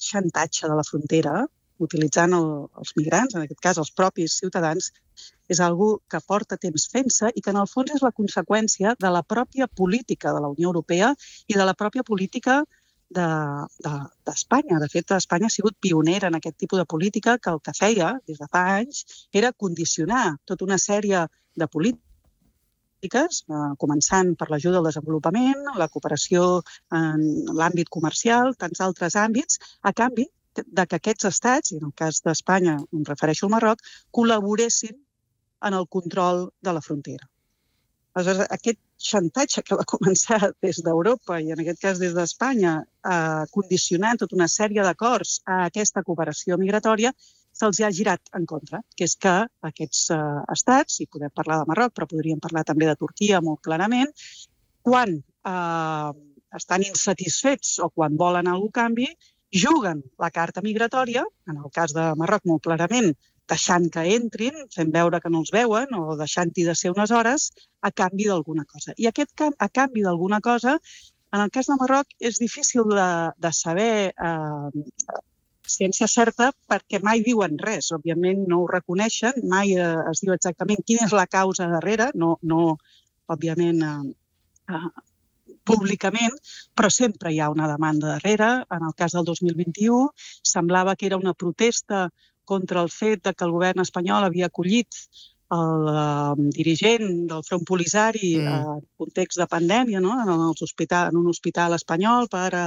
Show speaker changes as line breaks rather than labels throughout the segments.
xantatge de la frontera, utilitzant els migrants, en aquest cas els propis ciutadans, és algo que porta temps fent-se i que en el fons és la conseqüència de la pròpia política de la Unió Europea i de la pròpia política d'Espanya. De fet, Espanya ha sigut pionera en aquest tipus de política que el que feia des de fa anys era condicionar tota una sèrie de polítiques, començant per l'ajuda al desenvolupament, la cooperació en l'àmbit comercial, tants altres àmbits, a canvi de que aquests estats, i en el cas d'Espanya em refereixo al Marroc, col·laboressin en el control de la frontera. Aleshores, aquest xantatge que va començar des d'Europa i en aquest cas des d'Espanya, condicionant tota una sèrie d'acords a aquesta cooperació migratòria, se'ls ha girat en contra, que és que aquests estats, i podem parlar de Marroc, però podríem parlar també de Turquia molt clarament, quan estan insatisfets o quan volen algun canvi, juguen la carta migratòria, en el cas de Marroc molt clarament, deixant que entrin, fent veure que no els veuen o deixant-hi de ser unes hores a canvi d'alguna cosa. I aquest a canvi d'alguna cosa, en el cas de Marroc, és difícil de saber ciència certa perquè mai diuen res. Òbviament no ho reconeixen, mai es diu exactament quina és la causa darrere, no òbviament públicament, però sempre hi ha una demanda darrere. En el cas del 2021 semblava que era una protesta contra el fet que el govern espanyol havia acollit el dirigent del Front Polisari en context de pandèmia, no? en un hospital espanyol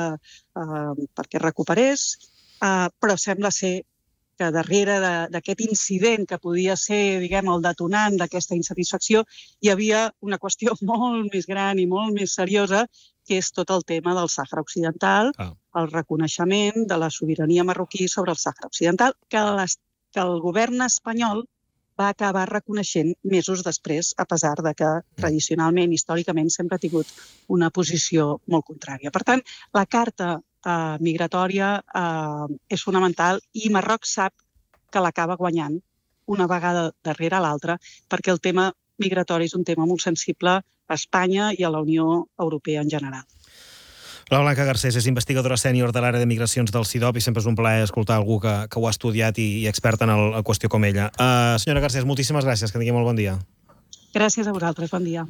perquè recuperés, però sembla ser que darrere d'aquest incident que podia ser, diguem, el detonant d'aquesta insatisfacció, hi havia una qüestió molt més gran i molt més seriosa, que és tot el tema del Sàhara Occidental, el reconeixement de la sobirania marroquí sobre el Sàhara Occidental, que el govern espanyol va acabar reconeixent mesos després, a pesar de que tradicionalment, històricament, sempre ha tingut una posició molt contrària. Per tant, la carta migratòria és fonamental i Marroc sap que l'acaba guanyant una vegada darrere l'altra, perquè el tema migratori és un tema molt sensible a Espanya i a la Unió Europea en general.
La Blanca Garcés és investigadora sènior de l'àrea de migracions del CIDOB i sempre és un plaer escoltar algú que ho ha estudiat i experta en la qüestió com ella. Senyora Garcés, moltíssimes gràcies, que tingui molt bon dia.
Gràcies a vosaltres, bon dia.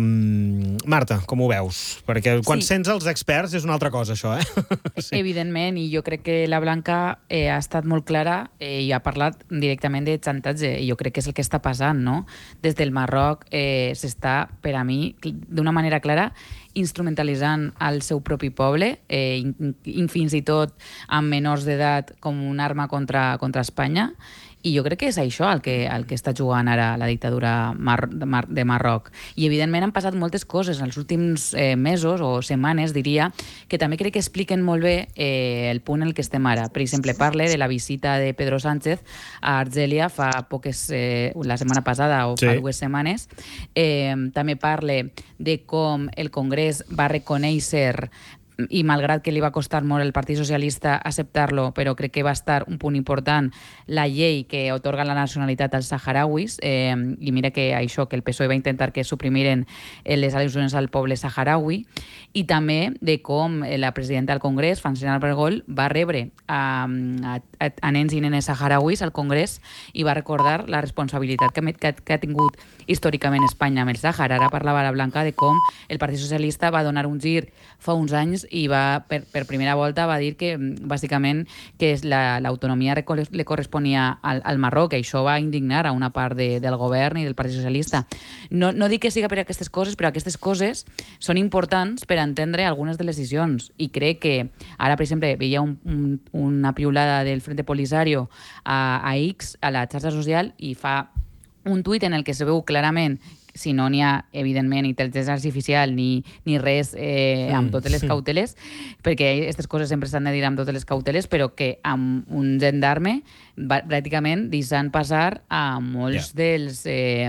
Marta, com ho veus? Perquè quan sents els experts és una altra cosa, això,
Sí. Evidentment, i jo crec que la Blanca ha estat molt clara i ha parlat directament de xantatge, i jo crec que és el que està passant, no? Des del Marroc s'està, per a mi, d'una manera clara, instrumentalitzant el seu propi poble, fins i tot amb menors d'edat com una arma contra Espanya. I jo crec que és això el que està jugant ara la dictadura de Marroc. I evidentment han passat moltes coses en els últims mesos o setmanes, diria, que també crec que expliquen molt bé el punt en el que estem ara. Per exemple, parle de la visita de Pedro Sánchez a Argèlia fa poques, la setmana passada o fa 2 setmanes. També parle de com el Congrés va reconèixer, i malgrat que li va costar molt al Partit Socialista acceptar-lo, però crec que va estar un punt important, la llei que otorga la nacionalitat als saharauis, i mira que això, que el PSOE va intentar que suprimiren les al·lusions al poble saharaui, i també de com la presidenta del Congrés, Francina Armengol, va rebre a nens i nenes saharauis al Congrés i va recordar la responsabilitat que ha tingut històricament Espanya amb el Sàhara. Ara parlava la Blanca de com el Partit Socialista va donar un gir fa uns anys i per primera volta va dir que bàsicament que l'autonomia li corresponia al Marroc, i això va indignar a una part del govern i del Partit Socialista. No dic que siga per aquestes coses, però aquestes coses són importants per entendre algunes de les decisions, i crec que ara, per exemple, veia una piulada del Frente Polisario a X, a la xarxa social, i fa un tuit en el que se veu clarament, si no n'hi ha, evidentment, intel·ligència artificial ni res amb totes les cauteles, perquè aquestes coses sempre s'han de dir amb totes les cauteles, però que amb un gendarme pràcticament deixant passar a molts dels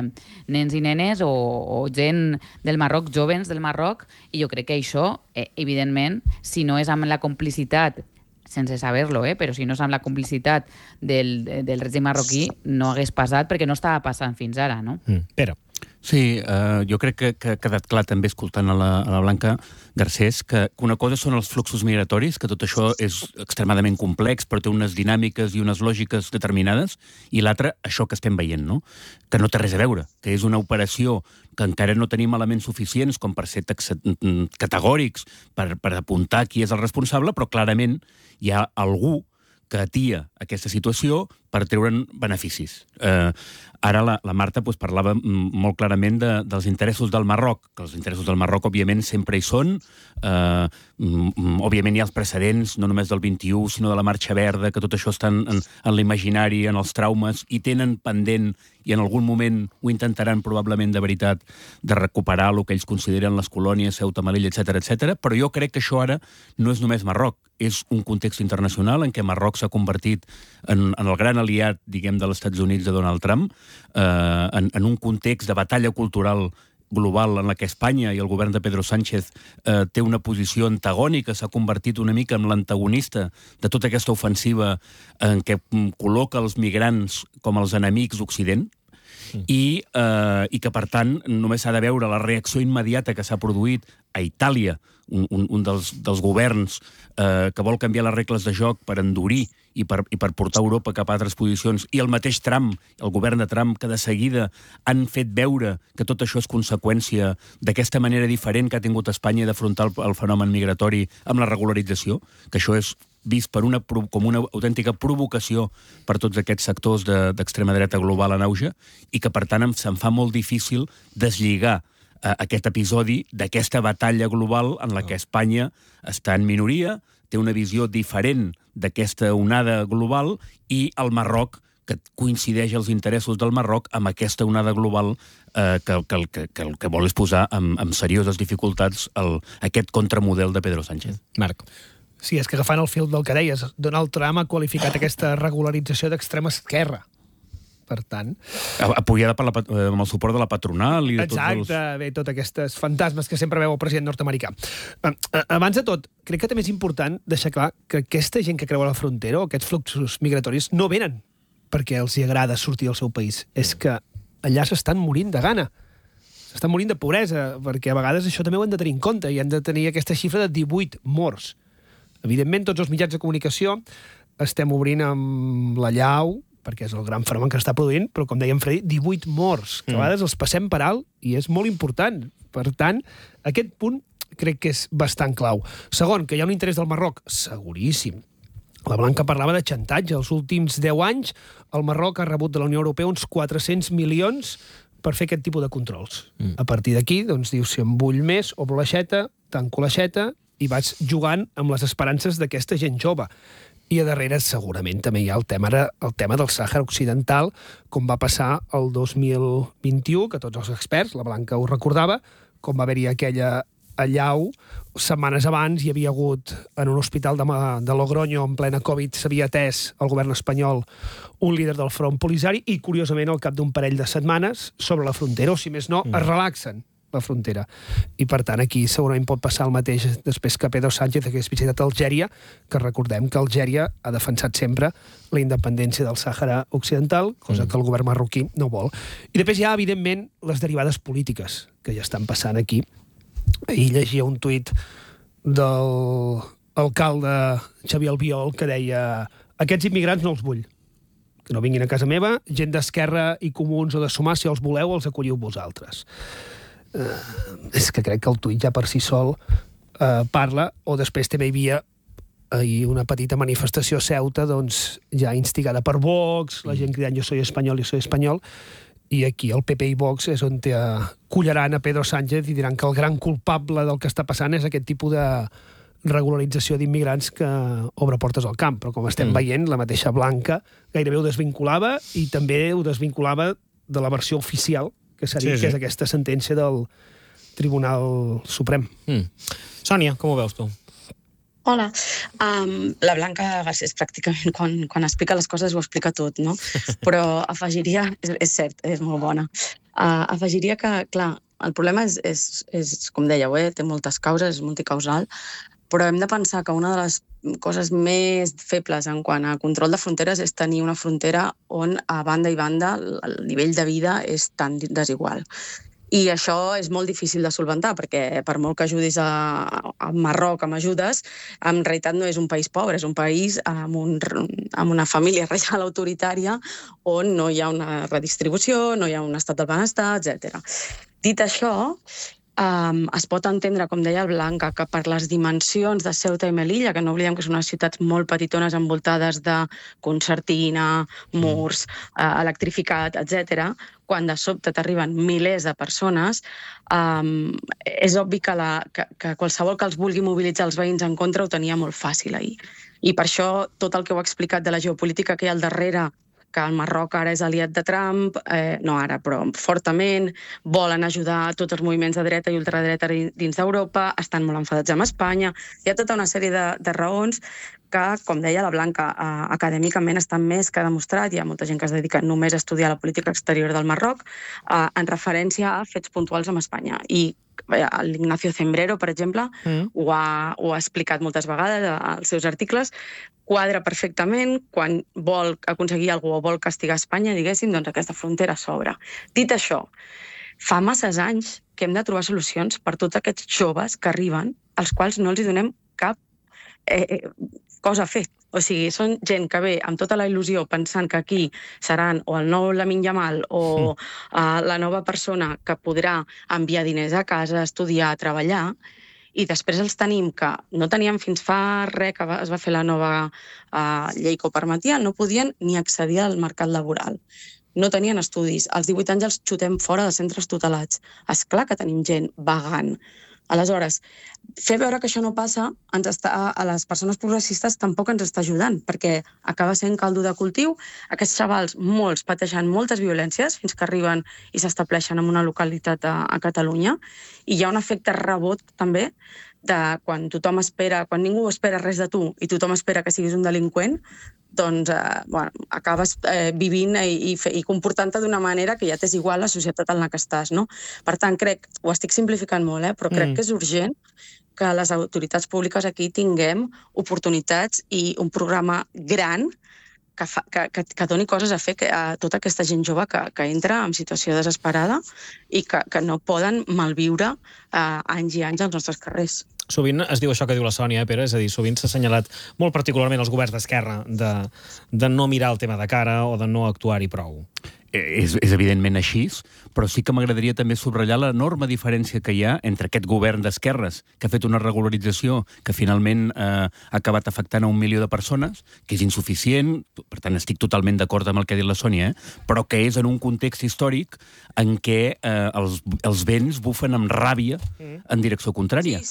nens i nenes o gent del Marroc, jovens del Marroc, i jo crec que això, evidentment, si no és amb la complicitat, sense saber-lo, però si no és amb la complicitat del règim marroquí, no hagués passat perquè no estava passant fins ara, no?
Pere.
Sí, jo crec que ha quedat clar també escoltant a la Blanca Garcés que una cosa són els fluxos migratoris, que tot això és extremadament complex, però té unes dinàmiques i unes lògiques determinades, i l'altra, això que estem veient, no? Que no té res a veure, que és una operació que encara no tenim elements suficients com per ser categòrics, per apuntar qui és el responsable, però clarament hi ha algú que atia aquesta situació per treure'n beneficis. Ara la Marta parlava molt clarament dels interessos del Marroc, que els interessos del Marroc, òbviament, sempre hi són. Òbviament hi ha els precedents, no només del 21, sinó de la Marxa Verda, que tot això està en l'imaginari, en els traumes, i tenen pendent, i en algun moment ho intentaran probablement de veritat, de recuperar el que ells consideren les colònies, Ceuta, Melilla, etc. Però jo crec que això ara no és només Marroc, és un context internacional en què Marroc s'ha convertit en el gran aliat, diguem, dels Estats Units de Donald Trump, en un context de batalla cultural global en la que Espanya i el govern de Pedro Sánchez té una posició antagònica, s'ha convertit una mica en l'antagonista de tota aquesta ofensiva en què col·loca els migrants com els enemics d'Occident, i que, per tant, només s'ha de veure la reacció immediata que s'ha produït a Itàlia, un dels governs que vol canviar les regles de joc per endurir i per portar Europa cap a altres posicions, i el mateix Trump, el govern de Trump, que de seguida han fet veure que tot això és conseqüència d'aquesta manera diferent que ha tingut Espanya d'afrontar el fenomen migratori amb la regularització, que això és vist com una autèntica provocació per tots aquests sectors d'extrema dreta global en auge, i que, per tant, se'n fa molt difícil deslligar aquest episodi d'aquesta batalla global en la que Espanya està en minoria, té una visió diferent d'aquesta onada global, i el Marroc, que coincideix els interessos del Marroc amb aquesta onada global que el que vol és posar amb serioses dificultats aquest contramodel de Pedro Sánchez.
Marc.
Sí, és que agafant el fil del que deies, Donald Trump ha qualificat aquesta regularització d'extrema esquerra. Per tant...
Apoyada amb el suport de la patronal i de tots els...
Exacte, bé, tots aquests fantasmes que sempre veu el president nord-americà. Abans de tot, crec que també és important deixar clar que aquesta gent que creu a la frontera, o aquests fluxos migratoris, no venen perquè els hi agrada sortir del seu país. És que allà s'estan morint de gana. S'estan morint de pobresa, perquè a vegades això també ho hem de tenir en compte, i han de tenir aquesta xifra de 18 morts. Evidentment, tots els mitjans de comunicació estem obrint amb la llau, perquè és el gran fenomen que està produint, però, com dèiem, Freddy, 18 morts, que a vegades els passem per alt, i és molt important. Per tant, aquest punt crec que és bastant clau. Segon, que hi ha un interès del Marroc, seguríssim. La Blanca parlava de xantatge. Els últims 10 anys, el Marroc ha rebut de la Unió Europea uns 400 milions per fer aquest tipus de controls. A partir d'aquí, doncs, dius, si em vull més, obro l'aixeta, tanco l'aixeta, i vaig jugant amb les esperances d'aquesta gent jove. I a darrere segurament també hi ha el tema del Sàhara Occidental, com va passar el 2021, que tots els experts, la Blanca ho recordava, com va haver-hi aquella allau, setmanes abans hi havia hagut en un hospital de Logroño en plena Covid, s'havia atès al govern espanyol un líder del Front Polisari, i curiosament al cap d'un parell de setmanes sobre la frontera, o si més no, es relaxen la frontera. I, per tant, aquí segurament pot passar el mateix després que Pedro Sánchez hagués visitat Algèria, que recordem que Algèria ha defensat sempre la independència del Sàhara Occidental, cosa que el govern marroquí no vol. I després hi ha, evidentment, les derivades polítiques que ja estan passant aquí. Ahir llegia un tuit del alcalde Xavier Albiol que deia: aquests immigrants no els vull, que no vinguin a casa meva, gent d'Esquerra i Comuns o de Sumar, si els voleu, els acolliu vosaltres. És que crec que el tuit ja per si sol parla. O després també hi havia ahir una petita manifestació a Ceuta, doncs ja instigada per Vox, la gent cridant jo soy espanyol, i aquí el PP i Vox és on collaran a Pedro Sánchez i diran que el gran culpable del que està passant és aquest tipus de regularització d'immigrants que obre portes al camp. Però com estem veient, la mateixa Blanca gairebé ho desvinculava, i també ho desvinculava de la versió oficial, que seria que és aquesta sentència del Tribunal Suprem.
Sònia, com ho veus tu?
Hola. La Blanca Garcés pràcticament quan explica les coses ho explica tot, no? Però afegiria, és cert, és molt bona, afegiria que, clar, el problema és com dèieu, té moltes causes, és multicausal, però hem de pensar que una de les coses més febles en quant a control de fronteres és tenir una frontera on a banda i banda el nivell de vida és tan desigual. I això és molt difícil de solventar, perquè per molt que ajudis a Marroc amb ajudes, en realitat no és un país pobre, és un país amb una família reial autoritària on no hi ha una redistribució, no hi ha un estat del benestar, etc. Dit això, es pot entendre, com deia el Blanca, que per les dimensions de Ceuta i Melilla, que no oblidem que són unes ciutats molt petitones envoltades de concertina, murs, electrificat, etc., quan de sobte t'arriben milers de persones, és obvi que qualsevol que els vulgui mobilitzar els veïns en contra ho tenia molt fàcil ahir. I per això tot el que heu explicat de la geopolítica que hi ha al darrere, que el Marroc ara és aliat de Trump, no ara, però fortament, volen ajudar tots els moviments de dreta i ultradreta dins d'Europa, estan molt enfadats amb Espanya, hi ha tota una sèrie de raons que, com deia la Blanca, acadèmicament estan més que demostrat, hi ha molta gent que es dedica només a estudiar la política exterior del Marroc, en referència a fets puntuals amb Espanya. I l'Ignacio Zembrero, per exemple, ho ha explicat moltes vegades als seus articles, quadra perfectament quan vol aconseguir alguna cosa o vol castigar Espanya, diguéssim, doncs aquesta frontera s'obre. Dit això, fa masses anys que hem de trobar solucions per tots aquests joves que arriben, als quals no els donem cap cosa a fer. O sigui, són gent que ve amb tota la il·lusió pensant que aquí seran o el nou Lamine Yamal o la nova persona que podrà enviar diners a casa, estudiar, treballar, i després els tenim que no teníem fins fa res que es va fer la nova llei que ho permetia, no podien ni accedir al mercat laboral. No tenien estudis. Als 18 anys els xutem fora de centres tutelats. És clar que tenim gent vagant. Aleshores, fer veure que això no passa a les persones progressistes tampoc ens està ajudant, perquè acaba sent caldo de cultiu. Aquests xavals, molts, pateixen moltes violències fins que arriben i s'estableixen en una localitat a Catalunya, i hi ha un efecte rebot també de quan tothom espera, quan ningú espera res de tu i tothom espera que siguis un delinqüent, doncs acabes vivint i comportant-te d'una manera que ja t'és igual la societat en la que estàs, no? Per tant, ho estic simplificant molt, però crec que és urgent que les autoritats públiques aquí tinguem oportunitats i un programa gran que doni coses a fer a tota aquesta gent jove que entra en situació desesperada i que no poden malviure anys i anys als nostres carrers.
Sovint es diu això que diu la Sònia, Pere, és a dir, sovint s'ha assenyalat molt particularment els governs d'esquerra de no mirar el tema de cara o de no actuar-hi prou.
És evidentment així, però sí que m'agradaria també subratllar l'enorme diferència que hi ha entre aquest govern d'esquerres, que ha fet una regularització que finalment ha acabat afectant a 1 milió de persones, que és insuficient, per tant estic totalment d'acord amb el que ha dit la Sònia, però que és en un context històric en què els vents bufen amb ràbia en direcció contrària.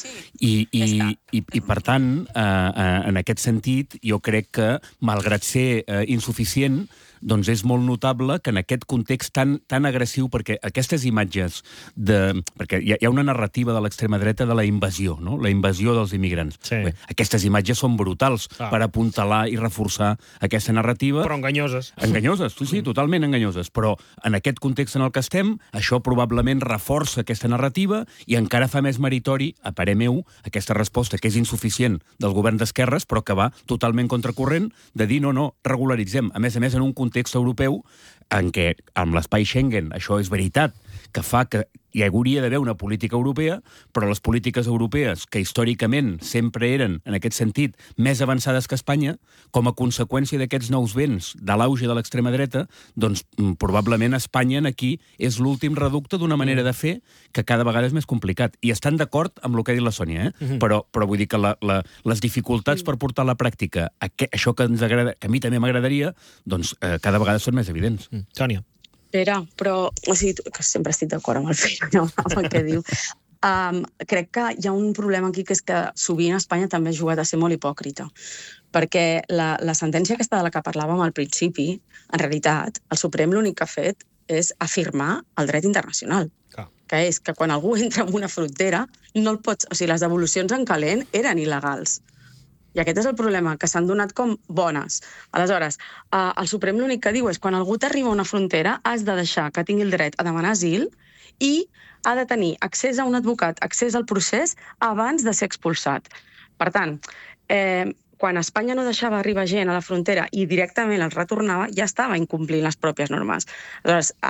I per tant, en aquest sentit, jo crec que, malgrat ser insuficient, doncs és molt notable que en aquest context tan agressiu, perquè aquestes imatges perquè hi ha una narrativa de l'extrema dreta de la invasió, no? La invasió dels immigrants.
Sí.
Bé, aquestes imatges són brutals per apuntalar i reforçar aquesta narrativa.
Però enganyoses.
Enganyoses, sí, totalment enganyoses. Però en aquest context en el que estem, això probablement reforça aquesta narrativa i encara fa més meritori, a parer meu, aquesta resposta que és insuficient del govern d'esquerres, però que va totalment contracorrent, de dir no, regularitzem. A més, en un context europeu en què, amb l'espai Schengen, això és veritat, que fa que hi hauria d'haver una política europea, però les polítiques europees, que històricament sempre eren, en aquest sentit, més avançades que Espanya, com a conseqüència d'aquests nous vents de l'auge de l'extrema dreta, doncs probablement Espanya aquí és l'últim reducte d'una manera de fer que cada vegada és més complicat. I estan d'acord amb el que ha dit la Sònia, però vull dir que les dificultats per portar a la pràctica això que ens agrada, que a mi també m'agradaria, doncs cada vegada són més evidents.
Sònia.
Pere, però, o sigui, que sempre estic d'acord amb el Pere, amb el que diu. Crec que hi ha un problema aquí, que és que sovint Espanya també ha jugat a ser molt hipòcrita, perquè la sentència aquesta de la que parlàvem al principi, en realitat, el Suprem l'únic que ha fet és afirmar el dret internacional, que és que quan algú entra en una frontera, no el pots... O sigui, les devolucions en calent eren il·legals. I aquest és el problema, que s'han donat com bones. Aleshores, el Suprem l'únic que diu és quan algú t'arriba a una frontera has de deixar que tingui el dret a demanar asil i ha de tenir accés a un advocat, accés al procés abans de ser expulsat. Per tant, quan Espanya no deixava arribar gent a la frontera i directament els retornava, ja estava incomplint les pròpies normes. Aleshores,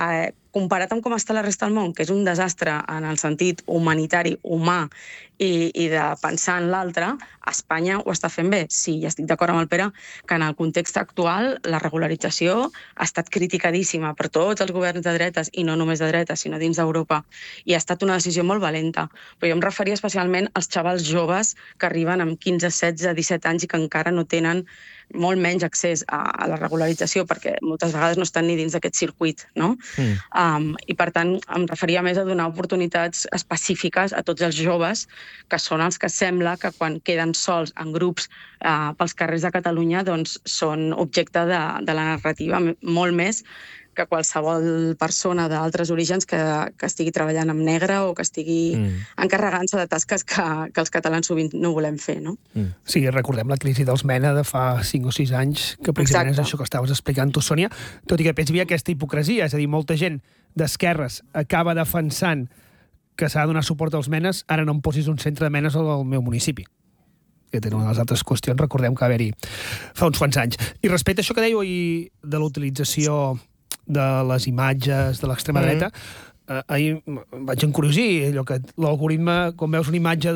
comparat amb com està la resta del món, que és un desastre en el sentit humanitari, humà, i de pensar en l'altre, Espanya ho està fent bé. Sí, ja estic d'acord amb el Pere que en el context actual la regularització ha estat criticadíssima per tots els governs de dretes, i no només de dretes, sinó dins d'Europa, i ha estat una decisió molt valenta. Però jo em referia especialment als xavals joves que arriben amb 15, 16, 17 anys i que encara no tenen molt menys accés a la regularització, perquè moltes vegades no estan ni dins d'aquest circuit, no? I per tant em referia més a donar oportunitats específiques a tots els joves, que són els que sembla que quan queden sols en grups pels carrers de Catalunya doncs són objecte de la narrativa molt més que qualsevol persona d'altres orígens que estigui treballant amb negre o que estigui encarregant-se de tasques que els catalans sovint no volem fer, no?
Sí, recordem la crisi dels MENA de fa 5 o 6 anys, que precisament és això que estaves explicant tu, Sònia, tot i que hi havia aquesta hipocresia, és a dir, molta gent d'esquerres acaba defensant que s'ha de donar suport als menes, ara no em posis un centre de menes al meu municipi. Que tenen unes altres qüestions, recordem que va haver-hi fa uns quants anys. I respecte a això que dèieu de la utilització de les imatges de l'extrema dreta, ahir vaig encuriosir allò que l'algoritme, quan veus una imatge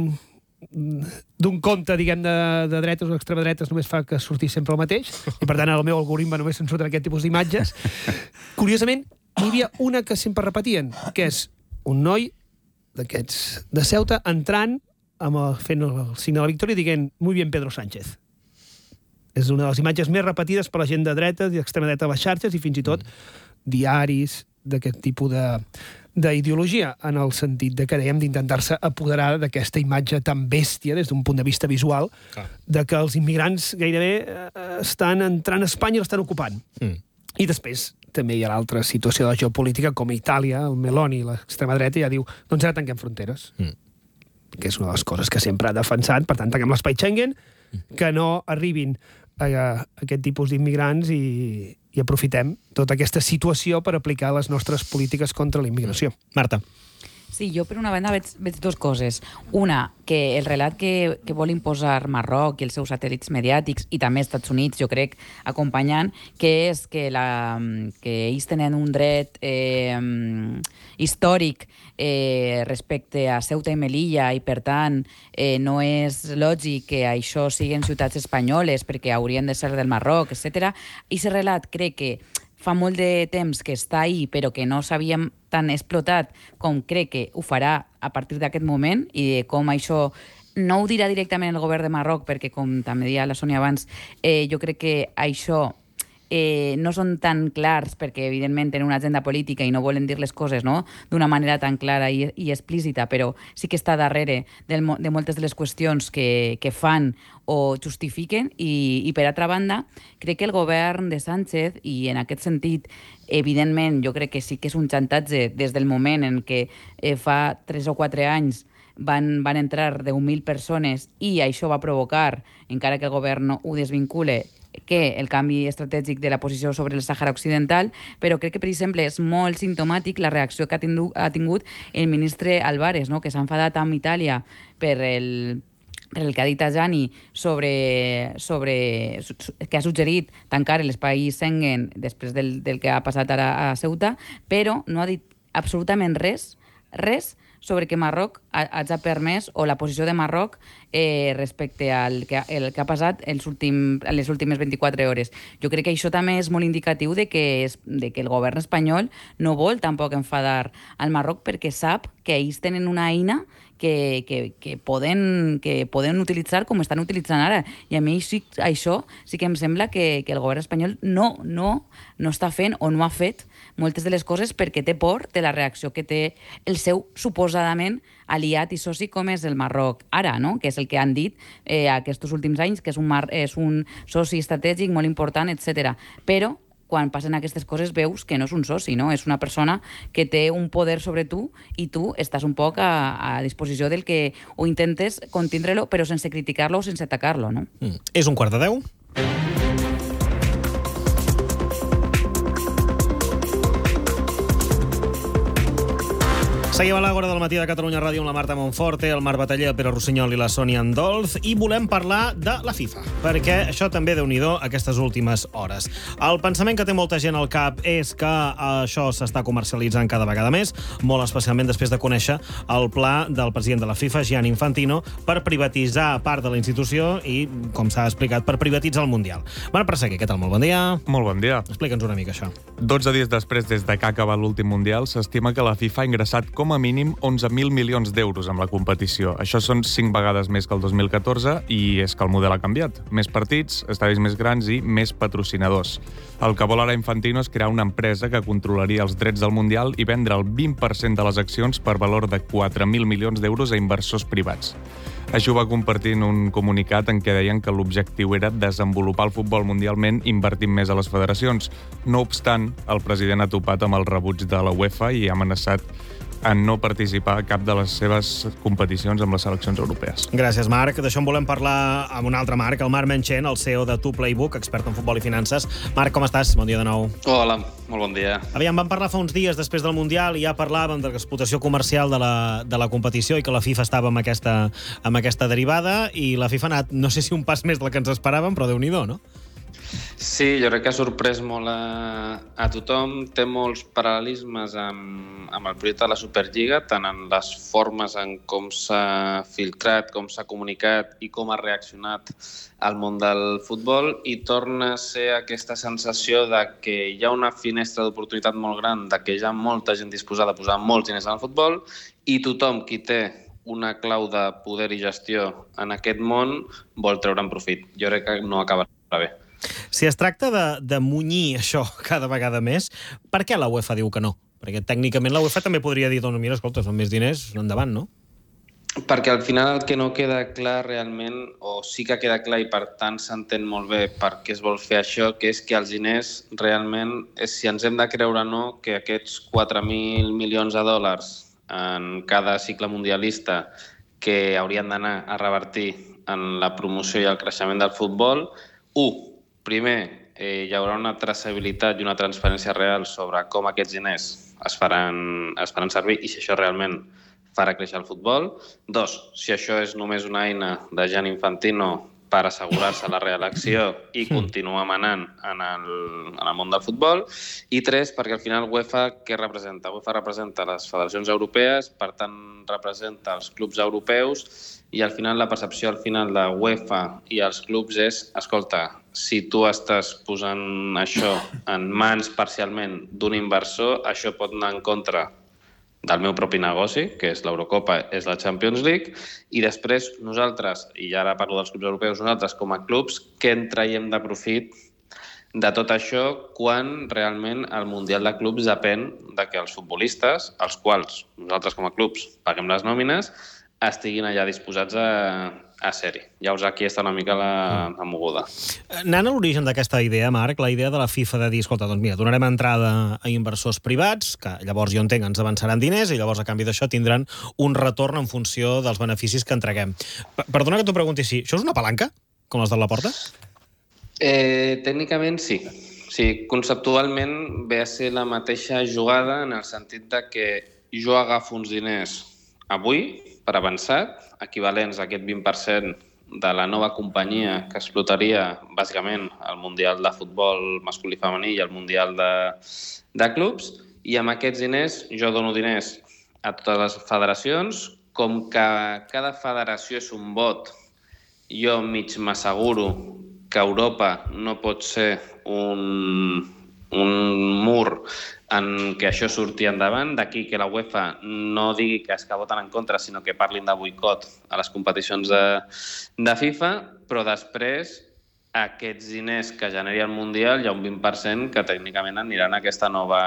d'un compte, diguem, de dretes o extrema dretes, només fa que sortir sempre el mateix, i per tant el meu algoritme només se'n surten aquest tipus d'imatges. Curiosament, hi havia una que sempre repetien, que és un noi d'aquests de Ceuta entrant fent el signe de la victòria dient «Muy bien, Pedro Sánchez». És una de les imatges més repetides per la gent de dreta i extrema dreta a les xarxes i fins i tot diaris d'aquest tipus d'ideologia, en el sentit de que dèiem d'intentar-se apoderar d'aquesta imatge tan bèstia des d'un punt de vista visual, de que els immigrants gairebé estan entrant a Espanya i l'estan ocupant. I després també hi ha l'altra situació de la geopolítica, com a Itàlia, el Meloni, l'extrema dreta, ja diu doncs ara tanquem fronteres. Que és una de les coses que sempre ha defensat. Per tant, tanquem l'espai Schengen, que no arribin a aquest tipus d'immigrants i aprofitem tota aquesta situació per aplicar les nostres polítiques contra la immigració.
Marta.
Sí, jo per una banda veig dues coses. Una, que el relat que vol imposar Marroc i els seus satèl·lits mediàtics, i també Estats Units, jo crec, acompanyant, que és que ells tenen un dret històric respecte a Ceuta i Melilla, i per tant no és lògic que això siguin ciutats espanyoles perquè haurien de ser del Marroc, etc. I aquest relat crec que fa molt de temps que està ahí, però que no s'havia tan explotat com crec que ho farà a partir d'aquest moment, i com això no ho dirà directament el govern de Marroc, perquè com també deia la Sònia abans, jo crec que això no són tan clars perquè evidentment tenen una agenda política i no volen dir les coses, no?, d'una manera tan clara i explícita, però sí que està darrere de moltes de les qüestions que fan o justifiquen. I per altra banda, crec que el govern de Sánchez, i en aquest sentit evidentment jo crec que sí que és un xantatge des del moment en què fa 3 o 4 anys van entrar 10.000 persones i això va provocar, encara que el govern no ho desvincule, que el canvi estratègic de la posició sobre el Sàhara Occidental, però crec que, per exemple, és molt simptomàtic la reacció que ha tingut el ministre Álvarez, no?, que s'ha enfadat amb Itàlia per el que ha dit Tajani sobre que ha suggerit tancar l'espai Schengen després del que ha passat ara a Ceuta, però no ha dit absolutament res sobre que Marroc ha permès, o la posició de Marroc respecte al que ha passat en les últimes 24 hores. Jo crec que això també és molt indicatiu de que el govern espanyol no vol tampoc enfadar al Marroc, perquè sap que ells tenen una eina que poden utilitzar com estan utilitzant ara. I a mi això sí que em sembla que el govern espanyol no està fent o no ha fet moltes de les coses perquè té por de la reacció que té el seu suposadament aliat i soci com és el Marroc ara, no?, que és el que han dit aquests últims anys, que és un soci estratègic molt important, etc. Però quan passen aquestes coses veus que no és un soci, no? És una persona que té un poder sobre tu i tu estàs un poc a disposició del que ho intentes contindre-lo, però sense criticar-lo o sense atacar-lo, no?
És 11:45. Seguim a l'Àgora del matí de Catalunya Ràdio amb la Marta Monforte, el Marc Bataller, el Pere Rossinyol i la Sònia Andolz, i volem parlar de la FIFA, perquè això també déu-n'hi-do aquestes últimes hores. El pensament que té molta gent al cap és que això s'està comercialitzant cada vegada més, molt especialment després de conèixer el pla del president de la FIFA, Gianni Infantino, per privatitzar part de la institució i, com s'ha explicat, per privatitzar el Mundial. Marc Perseguer, què tal? Molt bon dia.
Molt bon dia.
Explica'ns una mica això.
12 dies després des de que ha acabat l'últim Mundial, s'estima que la FIFA ha ingressat com a mínim 11.000 milions d'euros amb la competició. Això són 5 vegades més que el 2014 i és que el model ha canviat. Més partits, estadis més grans i més patrocinadors. El que vol ara Infantino és crear una empresa que controlaria els drets del Mundial i vendre el 20% de les accions per valor de 4.000 milions d'euros a inversors privats. Això va compartir en un comunicat en què deien que l'objectiu era desenvolupar el futbol mundialment invertint més a les federacions. No obstant, el president ha topat amb el rebuig de la UEFA i ha amenaçat en no participar a cap de les seves competicions amb les seleccions europees.
Gràcies, Marc. D'això en volem parlar amb un altre Marc, el Marc Menchen, el CEO de 2Playbook, expert en futbol i finances. Marc, com estàs? Bon dia de nou.
Hola, molt bon dia.
Aviam, vam parlar fa uns dies després del Mundial i ja parlàvem de l'explotació comercial de la competició i que la FIFA estava amb aquesta derivada i la FIFA ha anat, no sé si un pas més del que ens esperàvem, però Déu-n'hi-do, no?
Sí, jo crec que ha sorprès molt a tothom. Té molts paral·lelismes amb el projecte de la Superliga, tant en les formes en com s'ha filtrat, com s'ha comunicat i com ha reaccionat al món del futbol, i torna a ser aquesta sensació de que hi ha una finestra d'oportunitat molt gran, de que hi ha molta gent disposada a posar molts diners en el futbol, i tothom qui té una clau de poder i gestió en aquest món vol treure'n profit. Jo crec que no acabarà bé.
Si es tracta de munyir això cada vegada més, per què la UEFA diu que no? Perquè tècnicament la UEFA també podria dir, doncs mira, escolta, són més diners, endavant, no?
Perquè al final el que no queda clar realment, o sí que queda clar i per tant s'entén molt bé per què es vol fer això, que és que els diners realment, és si ens hem de creure o no, que aquests 4.000 milions de dòlars en cada cicle mundialista que haurien d'anar a revertir en la promoció i el creixement del futbol, primer, hi haurà una traçabilitat i una transparència real sobre com aquests diners es faran servir i si això realment farà créixer el futbol. 2, si això és només una eina de Gianni Infantino per assegurar-se la reelecció i continuar manant en el món del futbol. I 3, perquè al final UEFA què representa? UEFA representa les federacions europees, per tant representa els clubs europeus i al final la percepció de UEFA i els clubs és, escolta, si tu estàs posant això en mans parcialment d'un inversor, això pot anar en contra del meu propi negoci, que és l'Eurocopa, és la Champions League, i després nosaltres, i ara parlo dels clubs europeus, nosaltres com a clubs, què en traiem de profit de tot això quan realment el Mundial de Clubs depèn de que els futbolistes, els quals nosaltres com a clubs paguem les nòmines, estiguin allà disposats a ser-hi. Llavors aquí està una mica la moguda.
Anant a l'origen d'aquesta idea, Marc, la idea de la FIFA de dir, escolta, doncs mira, donarem entrada a inversors privats, que llavors jo entenc ens avançaran diners i llavors a canvi d'això tindran un retorn en funció dels beneficis que entreguem. Perdona que t'ho pregunti així, això és una palanca, com les de la Porta?
Tècnicament sí. Sí, conceptualment ve a ser la mateixa jugada en el sentit de que jo agafo uns diners avui, per avançat, equivalents a aquest 20% de la nova companyia que explotaria bàsicament el Mundial de Futbol masculí i femení i el Mundial de Clubs, i amb aquests diners jo dono diners a totes les federacions, com que cada federació és un vot, jo mig m'asseguro que Europa no pot ser un mur en què això surti endavant, d'aquí que la UEFA no digui que és que voten en contra, sinó que parlin de boicot a les competicions de FIFA, però després aquests diners que generi el Mundial hi ha un 20% que tècnicament aniran a aquest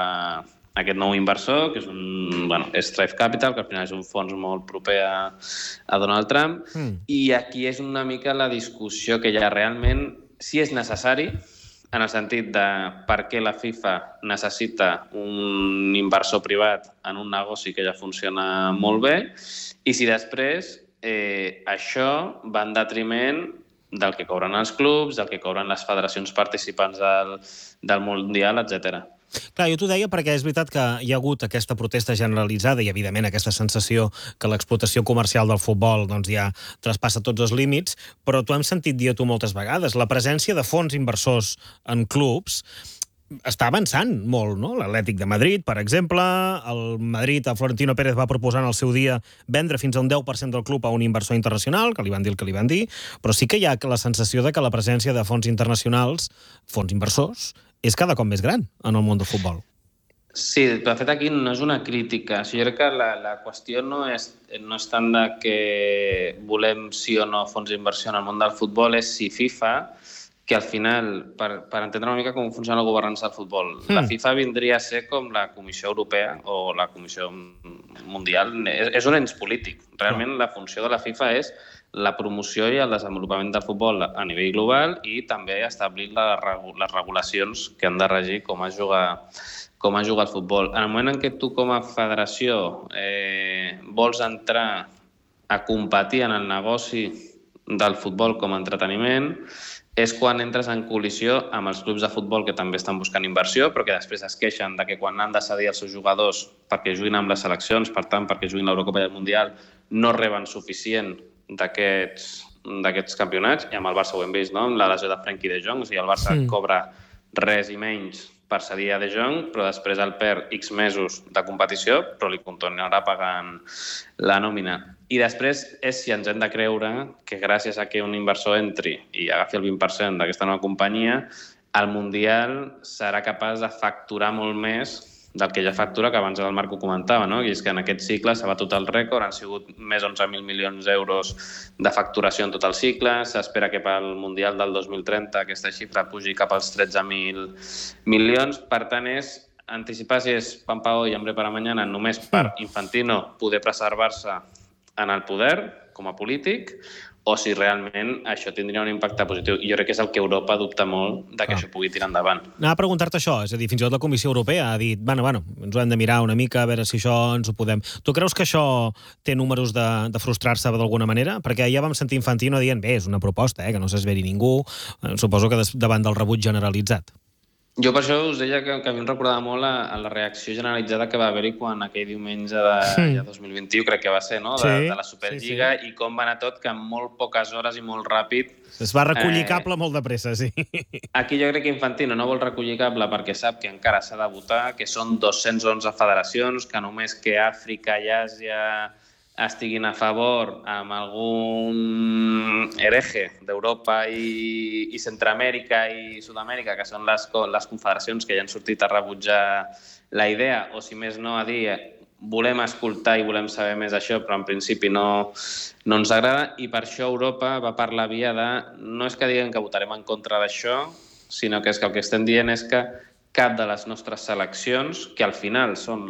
nou inversor, que és Strive Capital, que al final és un fons molt proper a Donald Trump, i aquí és una mica la discussió que hi ha realment, si és necessari, en el sentit de per què la FIFA necessita un inversor privat en un negoci que ja funciona molt bé i si després això va en detriment del que cobren els clubs, del que cobren les federacions participants del Mundial, etc.
Clar, jo t'ho deia perquè és veritat que hi ha hagut aquesta protesta generalitzada i, evidentment, aquesta sensació que l'explotació comercial del futbol doncs, ja traspassa tots els límits, però t'ho hem sentit dir a tu moltes vegades. La presència de fons inversors en clubs està avançant molt, no? L'Atlètic de Madrid, per exemple, el Madrid, a Florentino Pérez va proposar en el seu dia vendre fins a un 10% del club a un inversor internacional, que li van dir el que li van dir, però sí que hi ha la sensació de que la presència de fons internacionals, fons inversors, és cada cop més gran en el món del futbol.
Sí, de fet aquí no és una crítica. Jo crec que la qüestió no és tant de que volem sí o no fons d'inversió en el món del futbol, és si FIFA, que al final, per entendre una mica com funciona la governança del futbol, la FIFA vindria a ser com la Comissió Europea o la Comissió Mundial. És un ens polític. Realment la funció de la FIFA és la promoció i el desenvolupament del futbol a nivell global i també establir les regulacions que han de regir com es juga el futbol. En el moment en què tu com a federació vols entrar a competir en el negoci del futbol com a entreteniment, és quan entres en col·lisió amb els clubs de futbol que també estan buscant inversió, però que després es queixen de que quan han de cedir els seus jugadors perquè juguin amb les seleccions, per tant, perquè juguin l'Eurocopa i el Mundial, no reben suficient d'aquests campionats. I amb el Barça ho hem vist, no? Amb la lesió de Frenkie de Jong, el Barça cobra res i menys per cedir a De Jong, però després el perd X mesos de competició, però li continuarà pagant la nòmina. I després és si ens hem de creure que gràcies a que un inversor entri i agafi el 20% d'aquesta nova companyia, el Mundial serà capaç de facturar molt més del que ja factura, que abans el Marc ho comentava, no? I és que en aquest cicle s'ha batut el rècord, han sigut més 11.000 milions d'euros de facturació en tot el cicle, s'espera que pel Mundial del 2030 aquesta xifra pugi cap als 13.000 milions, per tant és anticipar si és pan pa hoy, hambre para mañana, només per Infantino poder preservar-se en el poder com a polític, o si realment això tindria un impacte positiu. I jo crec que és el que Europa dubta molt de que això pugui tirar endavant.
Anava a preguntar-te això, és a dir, fins i tot la Comissió Europea ha dit, bueno, ens ho hem de mirar una mica, a veure si això ens ho podem... Tu creus que això té números de frustrar-se d'alguna manera? Perquè ja vam sentir Infantino dient, bé, és una proposta, que no s'esveri ningú, suposo que davant del rebuig generalitzat.
Jo per això us deia que a mi em recordava molt a la reacció generalitzada que va haver-hi quan aquell diumenge de 2021, crec que va ser, no? De la Superliga, i com va anar tot, que en molt poques hores i molt ràpid...
Es va recollir cable molt de pressa, sí.
Aquí jo crec que Infantino no vol recollir cable perquè sap que encara s'ha de votar, que són 211 federacions, que només que Àfrica i Àsia estiguin a favor amb algun hereje d'Europa i Centroamèrica i Sud-amèrica, que són les confederacions que ja han sortit a rebutjar la idea, o si més no a dir volem escoltar i volem saber més d'això, però en principi no ens agrada, i per això Europa va per la via de no és que diguen que votarem en contra d'això, sinó que és que el que estem dient és que cap de les nostres seleccions, que al final són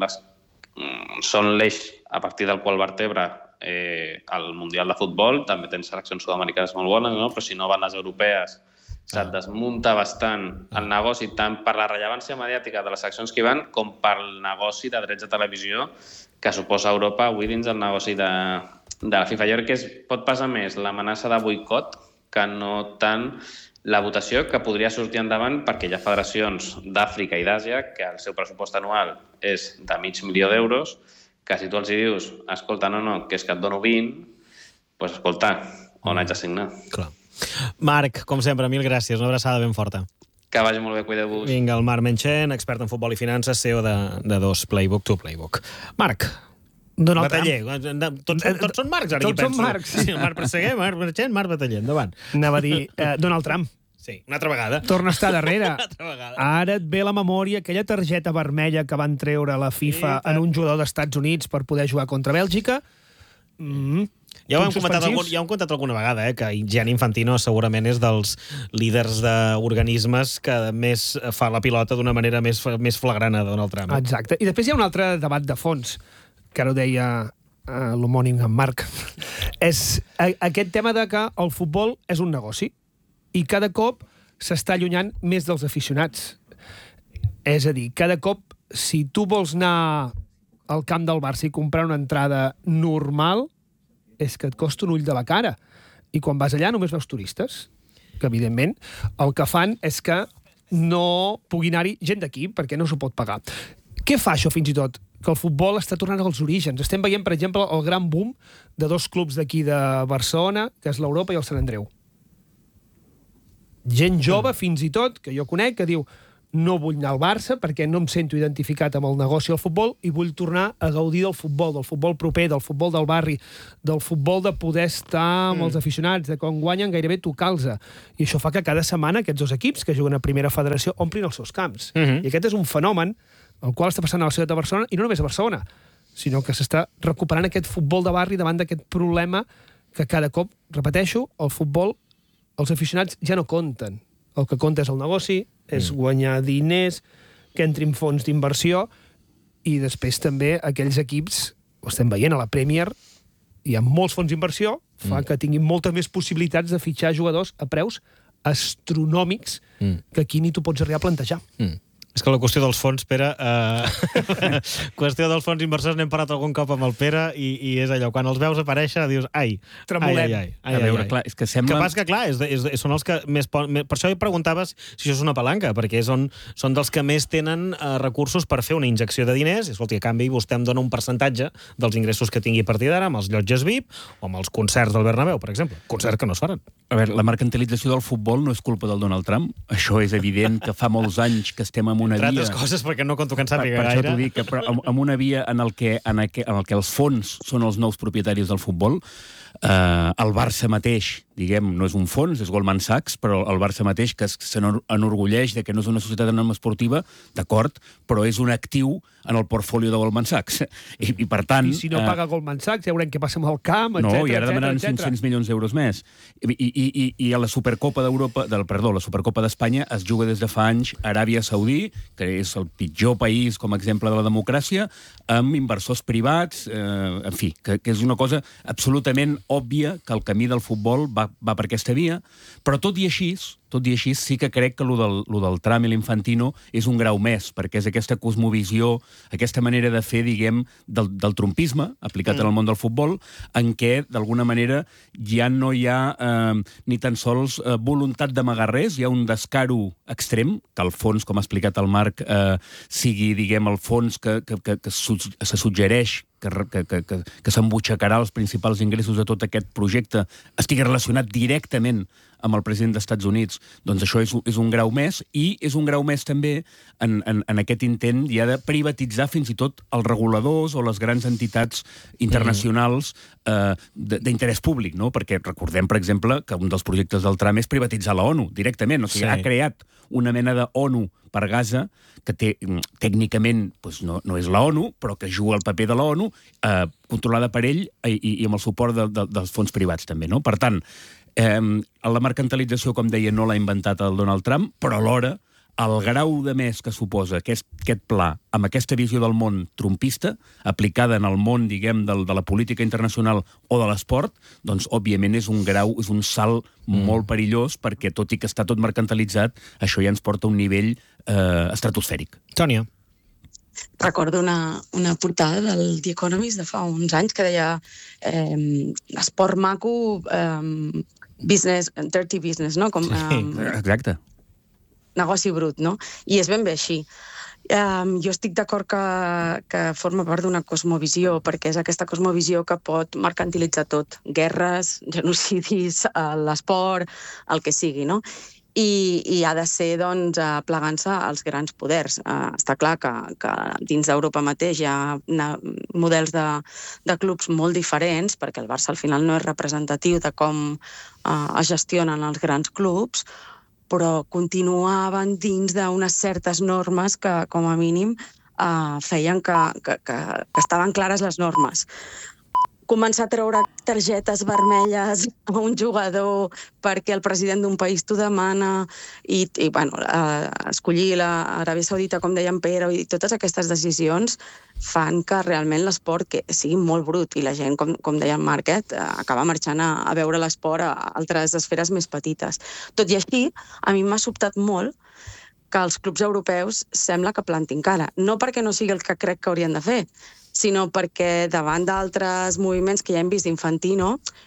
l'eix a partir del qual vertebra el Mundial de Futbol, també tenen seleccions sud-americanes molt bones, no? Però si no van les europees, se't desmunta bastant el negoci, tant per la rellevància mediàtica de les seleccions que hi van, com pel negoci de drets de televisió que suposa Europa avui dins del negoci de la FIFA. Jo crec que pot passar més l'amenaça de boicot que no tant la votació, que podria sortir endavant perquè hi ha federacions d'Àfrica i d'Àsia que el seu pressupost anual és de $500.000 d'euros, que si tu els dius, escolta, no, que és que et dono 20, doncs escolta, on haig de signar?
Clar. Marc, com sempre, mil gràcies, una abraçada ben forta.
Que vagi molt bé, cuideu-vos.
Vinga, el Marc Menchen, expert en futbol i finances, CEO de 2 Playbook to Playbook. Marc,
Donald
Bataller, tots són Marcs, ara
tots
hi penso.
són Marcs.
Sí, Marc Presseguer, Marc Menchen, Marc Bataller, endavant.
Anava a dir Donald Trump.
Sí, una altra vegada.
Torna a estar darrere.
Una altra vegada.
Ara et ve a la memòria aquella targeta vermella que van treure a la FIFA en un jugador d'Estats Units per poder jugar contra Bèlgica.
Ja ho hem comentat alguna vegada, que Gianni Infantino segurament és dels líders d'organismes que més fa la pilota d'una manera més flagrant a Donald Trump.
Exacte. I després hi ha un altre debat de fons, que ara ho deia l'homònim en Marc. És aquest tema de que el futbol és un negoci i cada cop s'està allunyant més dels aficionats. És a dir, cada cop, si tu vols anar al camp del Barça i comprar una entrada normal, és que et costa un ull de la cara. I quan vas allà només veus turistes, que evidentment el que fan és que no pugui anar-hi gent d'aquí, perquè no s'ho pot pagar. Què fa això, fins i tot? Que el futbol està tornant als orígens. Estem veient, per exemple, el gran boom de dos clubs d'aquí de Barcelona, que és l'Europa i el Sant Andreu. Gent jove, fins i tot, que jo conec, que diu no vull anar al Barça perquè no em sento identificat amb el negoci del futbol i vull tornar a gaudir del futbol proper, del futbol del barri, del futbol de poder estar amb els aficionats, de quan guanyen gairebé tocar-los. I això fa que cada setmana aquests dos equips que juguen a primera federació omplin els seus camps. I aquest és un fenomen el qual està passant a la ciutat de Barcelona, i no només a Barcelona, sinó que s'està recuperant aquest futbol de barri davant d'aquest problema que cada cop, repeteixo, el futbol, els aficionats ja no compten. El que compta és el negoci, és guanyar diners, que entrin fons d'inversió, i després també aquells equips, ho estem veient a la Premier, hi ha molts fons d'inversió, fa que tinguin moltes més possibilitats de fitxar jugadors a preus astronòmics que aquí ni tu pots arribar a plantejar.
És que la qüestió dels fons, Pere... qüestió dels fons inversors, n'hem parlat algun cop amb el Pere i és allò, quan els veus aparèixer, dius, ai,
tremolem.
A veure, clar, és que sembla...
Que pas que, clar, són els que més... Per això hi preguntaves si això és una palanca, perquè són dels que més tenen recursos per fer una injecció de diners, i, escolta, a canvi vostè em dona un percentatge dels ingressos que tingui a partir d'ara amb els llotges VIP o amb els concerts del Bernabéu, per exemple. Concerts que no es faran.
A veure, la mercantilització del futbol no és culpa del Donald Trump. Això és evident que fa molts anys que estem en una via...
Entre altres coses, perquè no conto que en sàpiga
gaire. Per això t'ho dic,
que
en una via en el que els fons són els nous propietaris del futbol. El Barça mateix, diguem, no és un fons, és Goldman Sachs, però el Barça mateix, que s'enorgulleix de que no és una societat anònima esportiva, d'acord, però és un actiu en el portfolio de Goldman Sachs. I per tant...
I si no paga Goldman Sachs, ja veurem què passa amb el camp, etc.
No, i ara demanaran 500 milions d'euros més. I a la Supercopa d'Europa, la Supercopa d'Espanya es juga des de fa anys a Aràbia Saudí, que és el pitjor país com a exemple de la democràcia, amb inversors privats, en fi, que és una cosa absolutament òbvia que el camí del futbol va per aquesta via, però tot i així sí que crec que lo del Trump i l'Infantino és un grau més, perquè és aquesta cosmovisió, aquesta manera de fer, diguem, del trumpisme aplicat en el món del futbol, en què, d'alguna manera, ja no hi ha ni tan sols voluntat d'amagar res, hi ha un descaro extrem, que al fons, com ha explicat el Marc, sigui, diguem, el fons que se suggereix que s'embutxacarà els principals ingressos de tot aquest projecte estigui relacionat directament amb el president dels Estats Units, doncs això és un grau més, i és un grau més també en aquest intent ja de privatitzar fins i tot els reguladors o les grans entitats internacionals d'interès públic, no? Perquè recordem, per exemple, que un dels projectes del Trump és privatitzar la ONU directament, o sigui, ha creat una mena de ONU per Gaza, que tècnicament no és la ONU, però que juga el paper de la ONU, controlada per ell i amb el suport dels fons privats també, no? Per tant, la mercantilització, com deia, no l'ha inventat el Donald Trump, però alhora el grau de més que suposa aquest pla amb aquesta visió del món trumpista aplicada en el món, diguem, de la política internacional o de l'esport, doncs, òbviament, és un salt molt perillós, perquè, tot i que està tot mercantilitzat, això ja ens porta a un nivell estratosfèric.
Sònia.
Recordo una portada del The Economist de fa uns anys que deia esport maco, business, dirty business, no?
Exacte.
Negoci brut, no? I és ben bé així. Jo estic d'acord que forma part d'una cosmovisió, perquè és aquesta cosmovisió que pot mercantilitzar tot. Guerres, genocidis, l'esport, el que sigui, no? I ha de ser, doncs, plegant-se als grans poders. Està clar que dins d'Europa mateix hi ha models de clubs molt diferents, perquè el Barça al final no és representatiu de com es gestionen els grans clubs, però continuaven dins d'unes certes normes que, com a mínim, feien que estaven clares les normes. Començar a treure targetes vermelles a un jugador perquè el president d'un país t'ho demana i escollir l'Aràbia Saudita, com deia en Pere, i totes aquestes decisions fan que realment l'esport sigui molt brut i la gent, com deia en Marc, acaba marxant a veure l'esport a altres esferes més petites. Tot i així, a mi m'ha sobtat molt que els clubs europeus sembla que plantin cara. No perquè no sigui el que crec que haurien de fer, sinó perquè davant d'altres moviments que ja hem vist d'Infantino,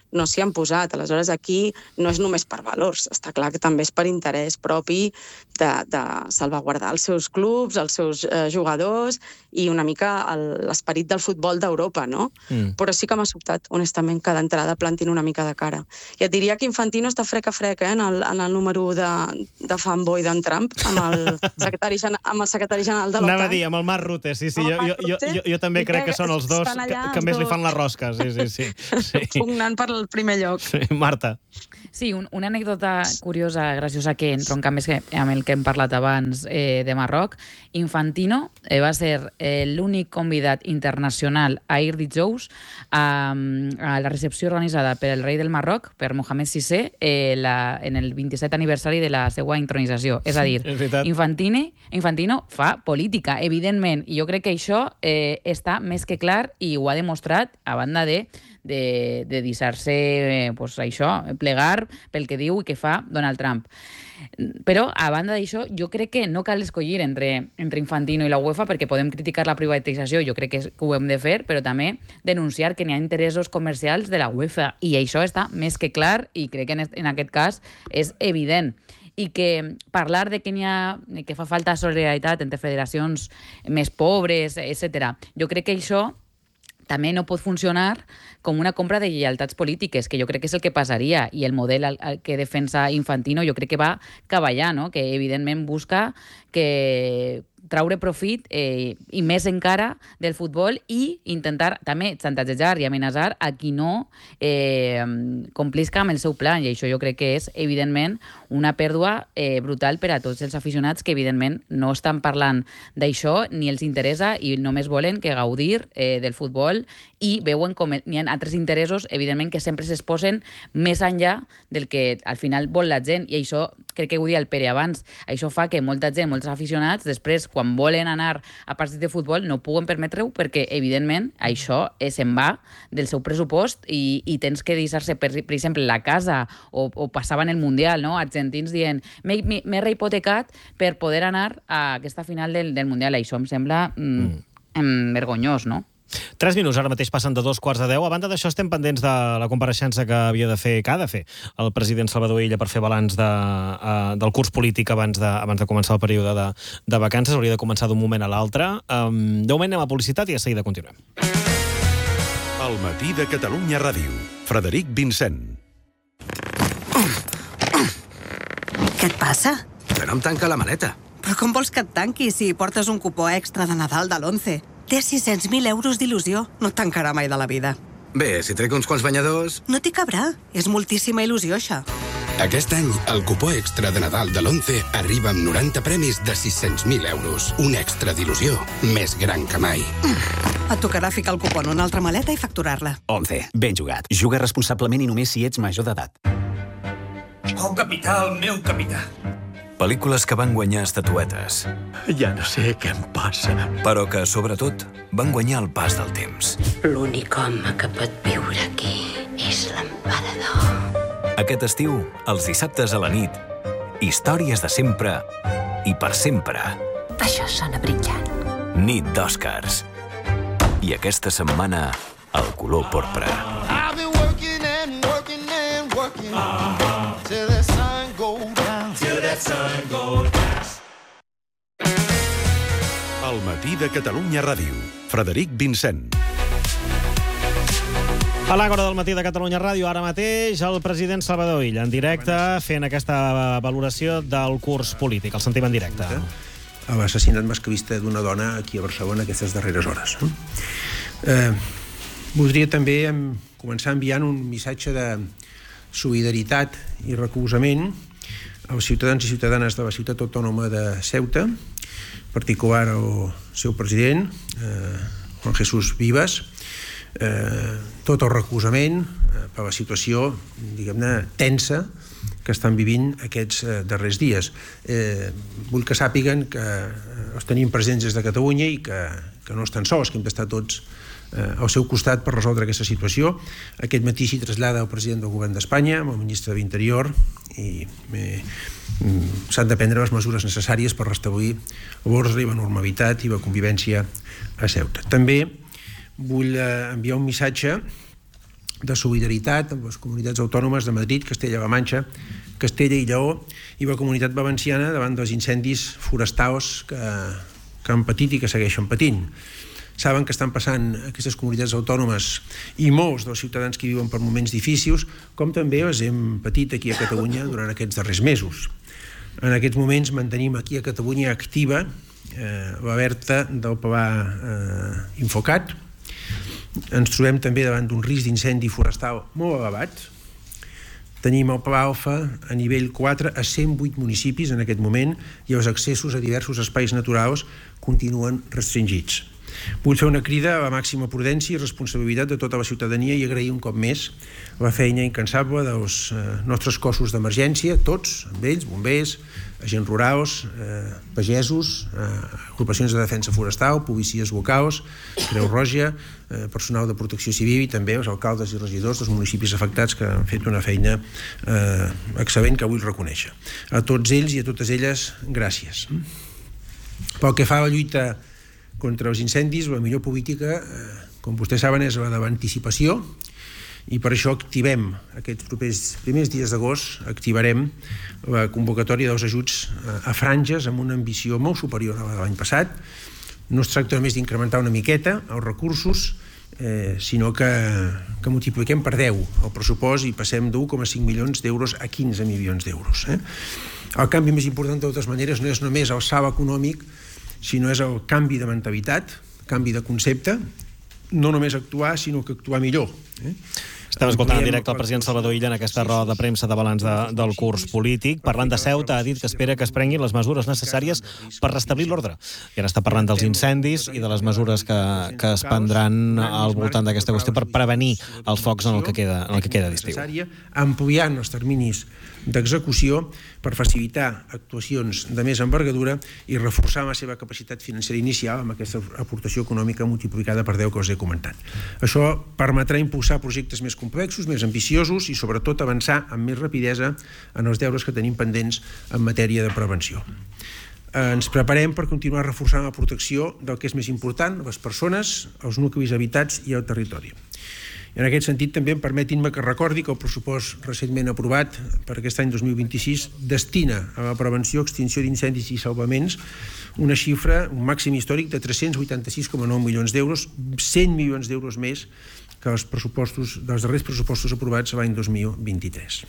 no s'hi han posat. Aleshores, aquí no és només per valors, està clar que també és per interès propi de salvaguardar els seus clubs, els seus jugadors i una mica l'esperit del futbol d'Europa, no? Però sí que m'ha sobtat, honestament, que d'entrada plantin una mica de cara. I et diria que Infantino està frec a frec en el número de fanboy d'en Trump, amb el secretari general de l'OTAN.
Anava a dir, amb el Marc Rutte, sí. Jo també crec que són els dos que més li fan la rosca. Sí.
Pugnant per el primer lloc.
Sí, Marta.
Sí, una anècdota curiosa, graciosa, que entronca més amb el que hem parlat abans de Marroc. Infantino va ser l'únic convidat internacional a ir dijous a la recepció organitzada per el rei del Marroc, per Mohamed VI, en el 27 aniversari de la seva intronització. És a dir, Infantino fa política, evidentment, i jo crec que això està més que clar i ho ha demostrat a banda de deixar-se plegar pel que diu i que fa Donald Trump. Però, a banda d'això, jo crec que no cal escollir entre Infantino i la UEFA, perquè podem criticar la privatització, jo crec que ho hem de fer, però també denunciar que n'hi ha interessos comercials de la UEFA, i això està més que clar, i crec que en aquest cas és evident. I que parlar de que fa falta solidaritat entre federacions més pobres, etc. Jo crec que això també no pot funcionar com una compra de lleialtats polítiques, que jo crec que és el que passaria, i el model que defensa Infantino jo crec que va cap allà, no? Que evidentment busca que traure profit i més encara del futbol i intentar també xantatgejar i amenaçar a qui no complisca amb el seu plan, i això jo crec que és evidentment una pèrdua brutal per a tots els aficionats que evidentment no estan parlant d'això ni els interessa i només volen que gaudir del futbol, i veuen com hi ha altres interessos evidentment que sempre s'exposen més enllà del que al final vol la gent, i això crec que ho deia el Pere abans, això fa que molta gent, molts aficionats, després quan volen anar a partits de futbol no puguen permetre-ho perquè evidentment això se'n va del seu pressupost i tens que deixar-se, per exemple, la casa o passava en el Mundial, no? Argentins dient m'he rehipotecat per poder anar a aquesta final del Mundial. Això em sembla vergonyós, no?
3 minuts, ara mateix passen de 2:15. A banda d'això, estem pendents de la compareixença que ha de fer el president Salvador Illa per fer balanç del curs polític abans de començar el període de vacances. Hauria de començar d'un moment a l'altre. De moment anem a publicitat i de seguida continuem.
El matí de Catalunya Ràdio. Frederic Vincent.
Què et passa?
Que no em tanca la maleta.
Però com vols que et tanqui si portes un cupó extra de Nadal de l'11? Té 600.000 euros d'il·lusió. No et tancarà mai de la vida.
Bé, si trec uns quants banyadors...
No t'hi cabrà. És moltíssima il·lusió, això.
Aquest any, el cupó extra de Nadal de l'11 arriba amb 90 premis de 600.000 euros. Un extra d'il·lusió més gran que mai.
Et tocarà ficar el cupó en una altra maleta i facturar-la.
11. Ben jugat. Juga responsablement i només si ets major d'edat.
Oh, capità, el meu capità.
Pel·lícules que van guanyar estatuetes.
Ja no sé què em passa.
Però que, sobretot, van guanyar el pas del temps.
L'únic home que pot viure aquí és l'emperador.
Aquest estiu, els dissabtes a la nit, històries de sempre i per sempre.
Això sona brillant.
Nit d'Oscars. I aquesta setmana, el color porpra.
I've been working and working and working till the sun goes down. Till that sun goes down.
El matí de Catalunya Ràdio. Frederic Vincent.
A l'Àgora del matí de Catalunya Ràdio, ara mateix, el president Salvador Illa, en directe, fent aquesta valoració del curs polític. El sentim en directe.
A l'assassinat masclista d'una dona aquí a Barcelona aquestes darreres hores. Voldria també començar enviant un missatge de solidaritat i recolzament als ciutadans i ciutadanes de la ciutat autònoma de Ceuta, en particular al seu president, Juan Jesús Vivas, tot el recolzament per la situació, diguem-ne, tensa que estan vivint aquests darrers dies. Vull que sàpiguen que els tenim presents des de Catalunya i que no estan sols, que hem d'estar tots al seu costat per resoldre aquesta situació. Aquest matí s'hi trasllada el president del govern d'Espanya, amb el ministre de l'Interior, i s'han de prendre les mesures necessàries per restablir l'ordre i la normalitat i la convivència a Ceuta. També vull enviar un missatge de solidaritat amb les comunitats autònomes de Madrid, Castella-La Manxa, Castella i Lleó i la Comunitat Valenciana davant dels incendis forestals que han patit i que segueixen patint. Saben que estan passant aquestes comunitats autònomes i molts dels ciutadans que viuen per moments difícils, com també els hem patit aquí a Catalunya durant aquests darrers mesos. En aquests moments mantenim aquí a Catalunya activa l'alerta del Pla Infocat. Ens trobem també davant d'un risc d'incendi forestal molt elevat. Tenim el Pla Alfa a nivell 4 a 108 municipis en aquest moment i els accessos a diversos espais naturals continuen restringits. Vull fer una crida a la màxima prudència i responsabilitat de tota la ciutadania i agrair un cop més la feina incansable dels nostres cossos d'emergència, tots, amb ells, bombers, agents rurals, pagesos, agrupacions de defensa forestal, policies locals, Creu Roja, personal de protecció civil i també els alcaldes i regidors dels municipis afectats que han fet una feina excel·lent que vull reconèixer. A tots ells i a totes elles, gràcies. Pel que fa a la lluita contra els incendis, la millor política, com vostès saben, és la de l'anticipació i per això activem aquests primers dies d'agost, activarem la convocatòria dels ajuts a franges amb una ambició molt superior a la de l'any passat. No es tracta només d'incrementar una miqueta els recursos, sinó que multipliquem per 10 el pressupost i passem d'1,5 milions d'euros a 15 milions d'euros. El canvi més important, de totes maneres, no és només el salt econòmic, sinó és el canvi de mentalitat, canvi de concepte, no només actuar, sinó que actuar millor.
Estem escoltant en directe el president Salvador Illa en aquesta roda de premsa de balanç del curs polític. Parlant de Ceuta, ha dit que espera que es prenguin les mesures necessàries per restablir l'ordre. I ara està parlant dels incendis i de les mesures que es prendran al voltant d'aquesta qüestió per prevenir els focs en el que queda d'estiu.
Ampliant els terminis d'execució per facilitar actuacions de més envergadura i reforçar la seva capacitat financera inicial amb aquesta aportació econòmica multiplicada per 10 que us he comentat. Això permetrà impulsar projectes més complexos, més ambiciosos i sobretot avançar amb més rapidesa en els deures que tenim pendents en matèria de prevenció. Ens preparem per continuar reforçant la protecció del que és més important, les persones, els nuclis habitats i el territori. En aquest sentit, també permetin-me que recordi que el pressupost recentment aprovat per aquest any 2026 destina a la prevenció, extinció d'incendis i salvaments una xifra, un màxim històric de 386,9 milions d'euros, 100 milions d'euros més que els darrers pressupostos aprovats l'any 2023.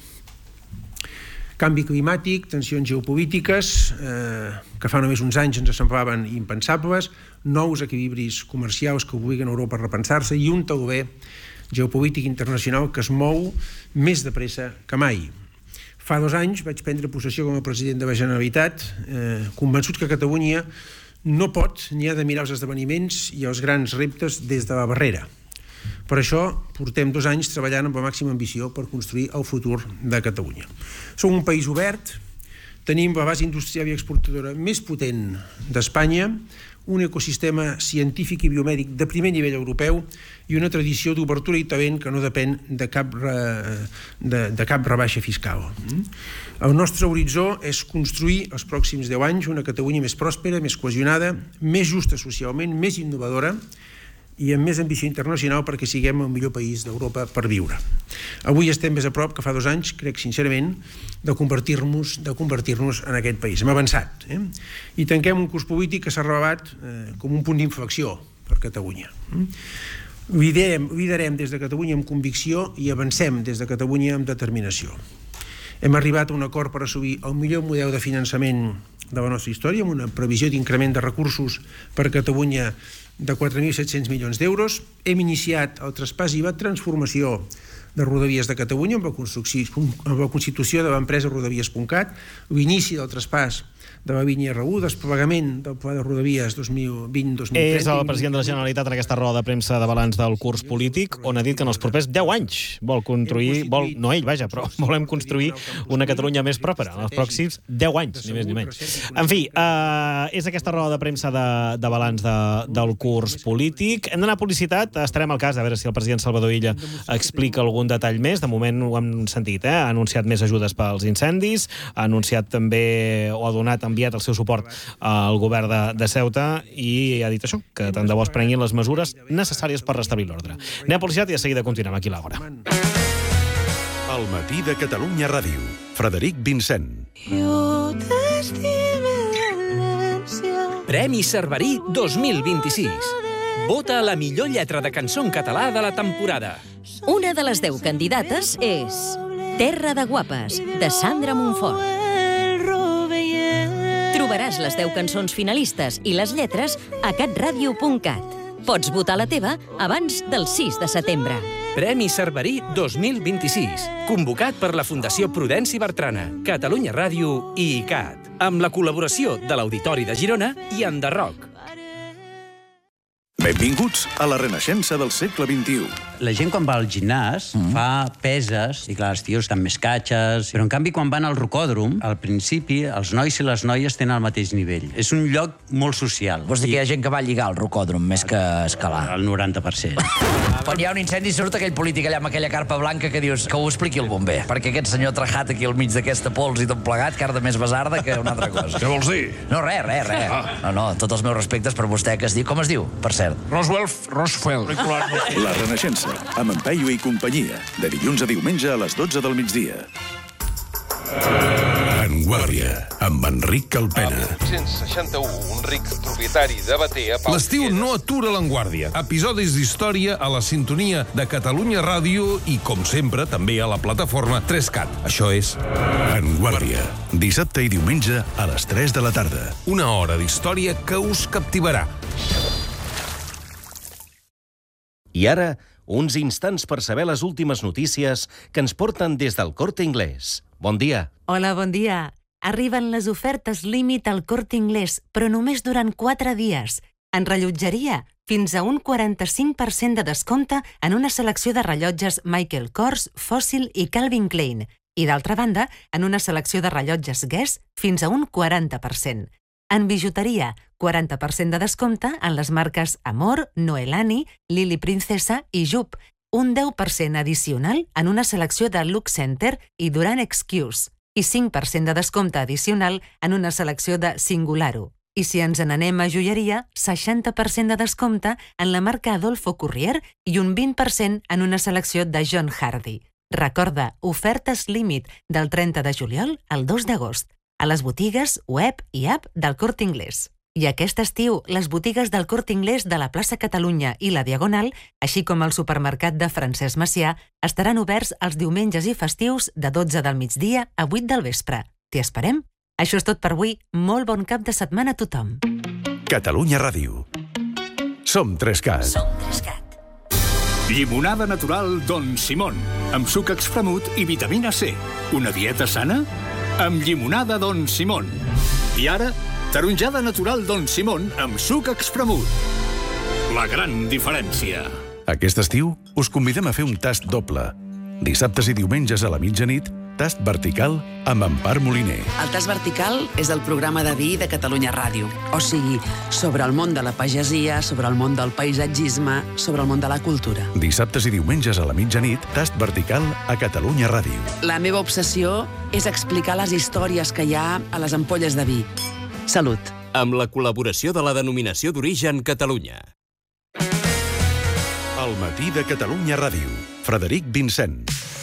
Canvi climàtic, tensions geopolítiques, que fa només uns anys ens semblaven impensables, nous equilibris comercials que obliguen Europa a repensar-se i un tauler geopolític internacional que es mou més de pressa que mai. Fa 2 anys vaig prendre possessió com a president de la Generalitat, convençut que Catalunya no pot ni ha de mirar els esdeveniments i els grans reptes des de la barrera. Per això portem 2 anys treballant amb la màxima ambició per construir el futur de Catalunya. Som un país obert, tenim la base industrial i exportadora més potent d'Espanya, un ecosistema científic i biomèdic de primer nivell europeu i una tradició d'obertura i talent que no depèn de cap rebaixa fiscal. El nostre horitzó és construir els pròxims 10 anys una Catalunya més pròspera, més cohesionada, més justa socialment, més innovadora i amb més ambició internacional perquè siguem el millor país d'Europa per viure. Avui estem més a prop que fa 2 anys, crec sincerament, de convertir-nos en aquest país. Hem avançat. I tanquem un curs polític que s'ha revelat com un punt d'inflexió per Catalunya. Liderem des de Catalunya amb convicció i avancem des de Catalunya amb determinació. Hem arribat a un acord per assolir el millor model de finançament de la nostra història, amb una previsió d'increment de recursos per Catalunya de 4.700 milions d'euros. Hem iniciat el traspàs i la transformació de Rodalies de Catalunya amb la constitució de l'empresa Rodalies.cat, l'inici del traspàs de la línia R1, desplegament del Pla de Rodalies 2020-2030...
És el president de la Generalitat en aquesta roda de premsa de balanç del curs polític, on ha dit que en els propers 10 anys vol construir, no ell, vaja, però volem construir una Catalunya més pròspera en els pròxims 10 anys, ni més ni menys. En fi, és aquesta roda de premsa de balanç del curs polític. Hem d'anar a publicitat, estarem al cas a veure si el president Salvador Illa explica algun detall més. De moment ho hem sentit, ha anunciat més ajudes pels incendis, ha anunciat també, o ha enviat el seu suport al govern de Ceuta i ha dit això, que tant de bo es prenguin les mesures necessàries per restablir l'ordre. Anem a publicitat i de seguida continuem aquí a l'Àgora.
El matí de Catalunya Ràdio. Frederic Vincent.
Premi Cerverí 2026. Vota la millor lletra de cançó en català de la temporada.
Una de les 10 candidates és Terra de Guapes, de Sandra Montfort. Trobaràs les 10 cançons finalistes i les lletres a catradio.cat. Pots votar la teva abans del 6 de setembre.
Premi Cerverí 2026. Convocat per la Fundació Prudenci Bertrana, Catalunya Ràdio i ICAT. Amb la col·laboració de l'Auditori de Girona i Enderroc.
Benvinguts a la renaixença del segle XXI.
La gent quan va al gimnàs fa peses, i clar, els tios estan més catxes, però en canvi quan van al rocòdrom, al principi els nois i les noies tenen el mateix nivell. És un lloc molt social.
Vols dir que hi ha gent que va lligar al rocòdrom més que escalar?
El 90%.
Quan hi ha un incendi surt aquell polític allà amb aquella carpa blanca que dius que ho expliqui el bomber, perquè aquest senyor trajat aquí al mig d'aquesta pols i tot plegat carda més basarda que una altra cosa.
Què vols dir?
No, res. No, tots els meus respectes per vostè, que es diu... Com es diu, per cert?
Roswell.
La renaixença, amb en Peyu i companyia, de dilluns a diumenge a les 12 del migdia. En Guàrdia, amb Enric Calpena.
A 1861, un ric propietari de Batea...
L'estiu no atura l'Enguàrdia. Episodis d'història a la sintonia de Catalunya Ràdio i, com sempre, també a la plataforma 3CAT. Això és...
En Guàrdia, dissabte i diumenge a les 3 de la tarda.
Una hora d'història que us captivarà.
I ara, uns instants per saber les últimes notícies que ens porten des del Corte Inglés. Bon dia.
Hola, bon dia. Arriben les ofertes límit al Corte Inglés, però només durant 4 dies. En rellotgeria, fins a un 45% de descompte en una selecció de rellotges Michael Kors, Fossil i Calvin Klein. I d'altra banda, en una selecció de rellotges Guess, fins a un 40%. En bijuteria, 40% de descompte en les marques Amor, Noelani, Lily Princesa i Jup. Un 10% addicional en una selecció de Look Center i Durant Excuse. I 5% de descompte addicional en una selecció de Singularo. I si ens n'anem a joieria, 60% de descompte en la marca Adolfo Courier i un 20% en una selecció de John Hardy. Recorda, ofertes límit del 30 de juliol al 2 d'agost. A les botigues, web i app del Corte Inglés. I aquest estiu, les botigues del Corte Inglés de la plaça Catalunya i la Diagonal, així com el supermercat de Francesc Macià, estaran oberts els diumenges i festius de 12 del migdia a 8 del vespre. T'hi esperem? Això és tot per avui. Molt bon cap de setmana a tothom.
Catalunya Ràdio. Som 3CAT.
Llimonada natural Don Simón, amb suc expremut i vitamina C. Una dieta sana? Amb llimonada Don Simón. I ara, taronjada natural Don Simón amb suc expremut. La gran diferència.
Aquest estiu us convidem a fer un tast doble. Dissabtes i diumenges a la mitjanit, tast vertical amb Empar Moliner.
El tast vertical és el programa de vi de Catalunya Ràdio. O sigui, sobre el món de la pagesia, sobre el món del paisatgisme, sobre el món de la cultura.
Dissabtes i diumenges a la mitjanit, tast vertical a Catalunya Ràdio.
La meva obsessió és explicar les històries que hi ha a les ampolles de vi. Salut.
Amb la col·laboració de la Denominació d'Origen Catalunya.
El matí de Catalunya Ràdio. Frederic Vincent.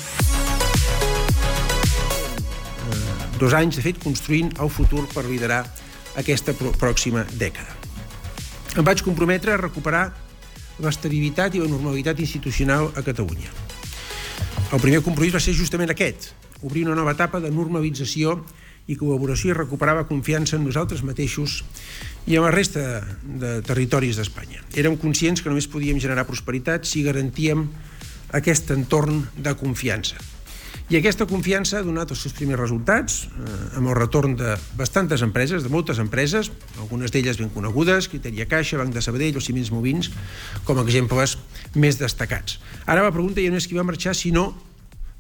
2 anys, de fet, construint el futur per liderar aquesta pròxima dècada. Em vaig comprometre a recuperar l'estabilitat i la normalitat institucional a Catalunya. El primer compromís va ser justament aquest, obrir una nova etapa de normalització i col·laboració i recuperar la confiança en nosaltres mateixos i en la resta de territoris d'Espanya. Érem conscients que només podíem generar prosperitat si garantíem aquest entorn de confiança. I aquesta confiança ha donat els seus primers resultats amb el retorn de bastantes empreses, de moltes empreses, algunes d'elles ben conegudes, Criteria Caixa, Banc de Sabadell o Ciments Movins, com a exemples més destacats. Ara la pregunta ja no és qui va marxar, sinó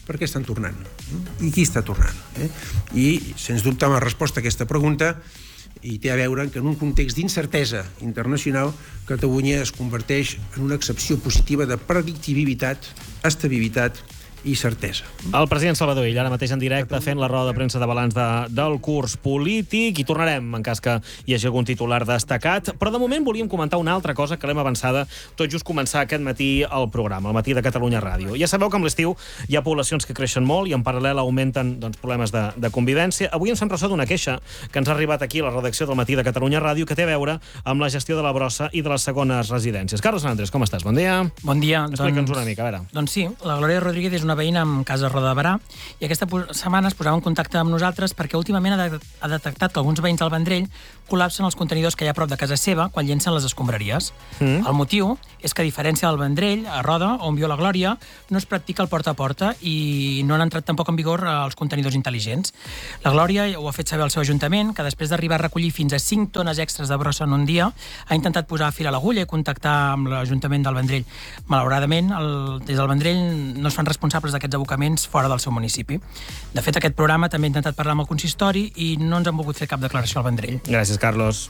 per què estan tornant? I qui està tornant? I, sens dubte, la resposta a aquesta pregunta i té a veure que en un context d'incertesa internacional Catalunya es converteix en una excepció positiva de predictibilitat, estabilitat i certesa.
El president Salvador Illa, ara mateix en directe, fent la roda de premsa de balanç del curs polític, i tornarem en cas que hi hagi algun titular destacat, però de moment volíem comentar una altra cosa que l'hem avançada tot just començar aquest matí el programa, el matí de Catalunya Ràdio. Ja sabeu que amb l'estiu hi ha poblacions que creixen molt i en paral·lel augmenten problemes de convivència. Avui ens han resolt una queixa que ens ha arribat aquí a la redacció del matí de Catalunya Ràdio que té a veure amb la gestió de la brossa i de les segones residències. Carlos Andrés, com estàs? Bon dia.
Bon dia.
Explica'ns una mica, a veure.
Doncs sí, la Glòria Rodríguez és una veïna amb casa Roda de Berà i aquesta setmana es posava en contacte amb nosaltres perquè últimament ha detectat que alguns veïns del Vendrell col·lapsen els contenidors que hi ha a prop de casa seva quan llencen les escombraries. El motiu és que, a diferència del Vendrell, a Roda, on viu la Glòria, no es practica el porta a porta i no han entrat tampoc en vigor els contenidors intel·ligents. La Glòria ho ha fet saber al seu ajuntament, que després d'arribar a recollir fins a 5 tones extres de brossa en un dia, ha intentat posar fil a l'agulla i contactar amb l'Ajuntament del Vendrell. Malauradament, des del Vendrell no es fan responsables d'aquests abocaments fora del seu municipi. De fet, aquest programa també ha intentat parlar amb el consistori i no ens han volgut fer cap declaració al Vendrell.
Gràcies, Carlos.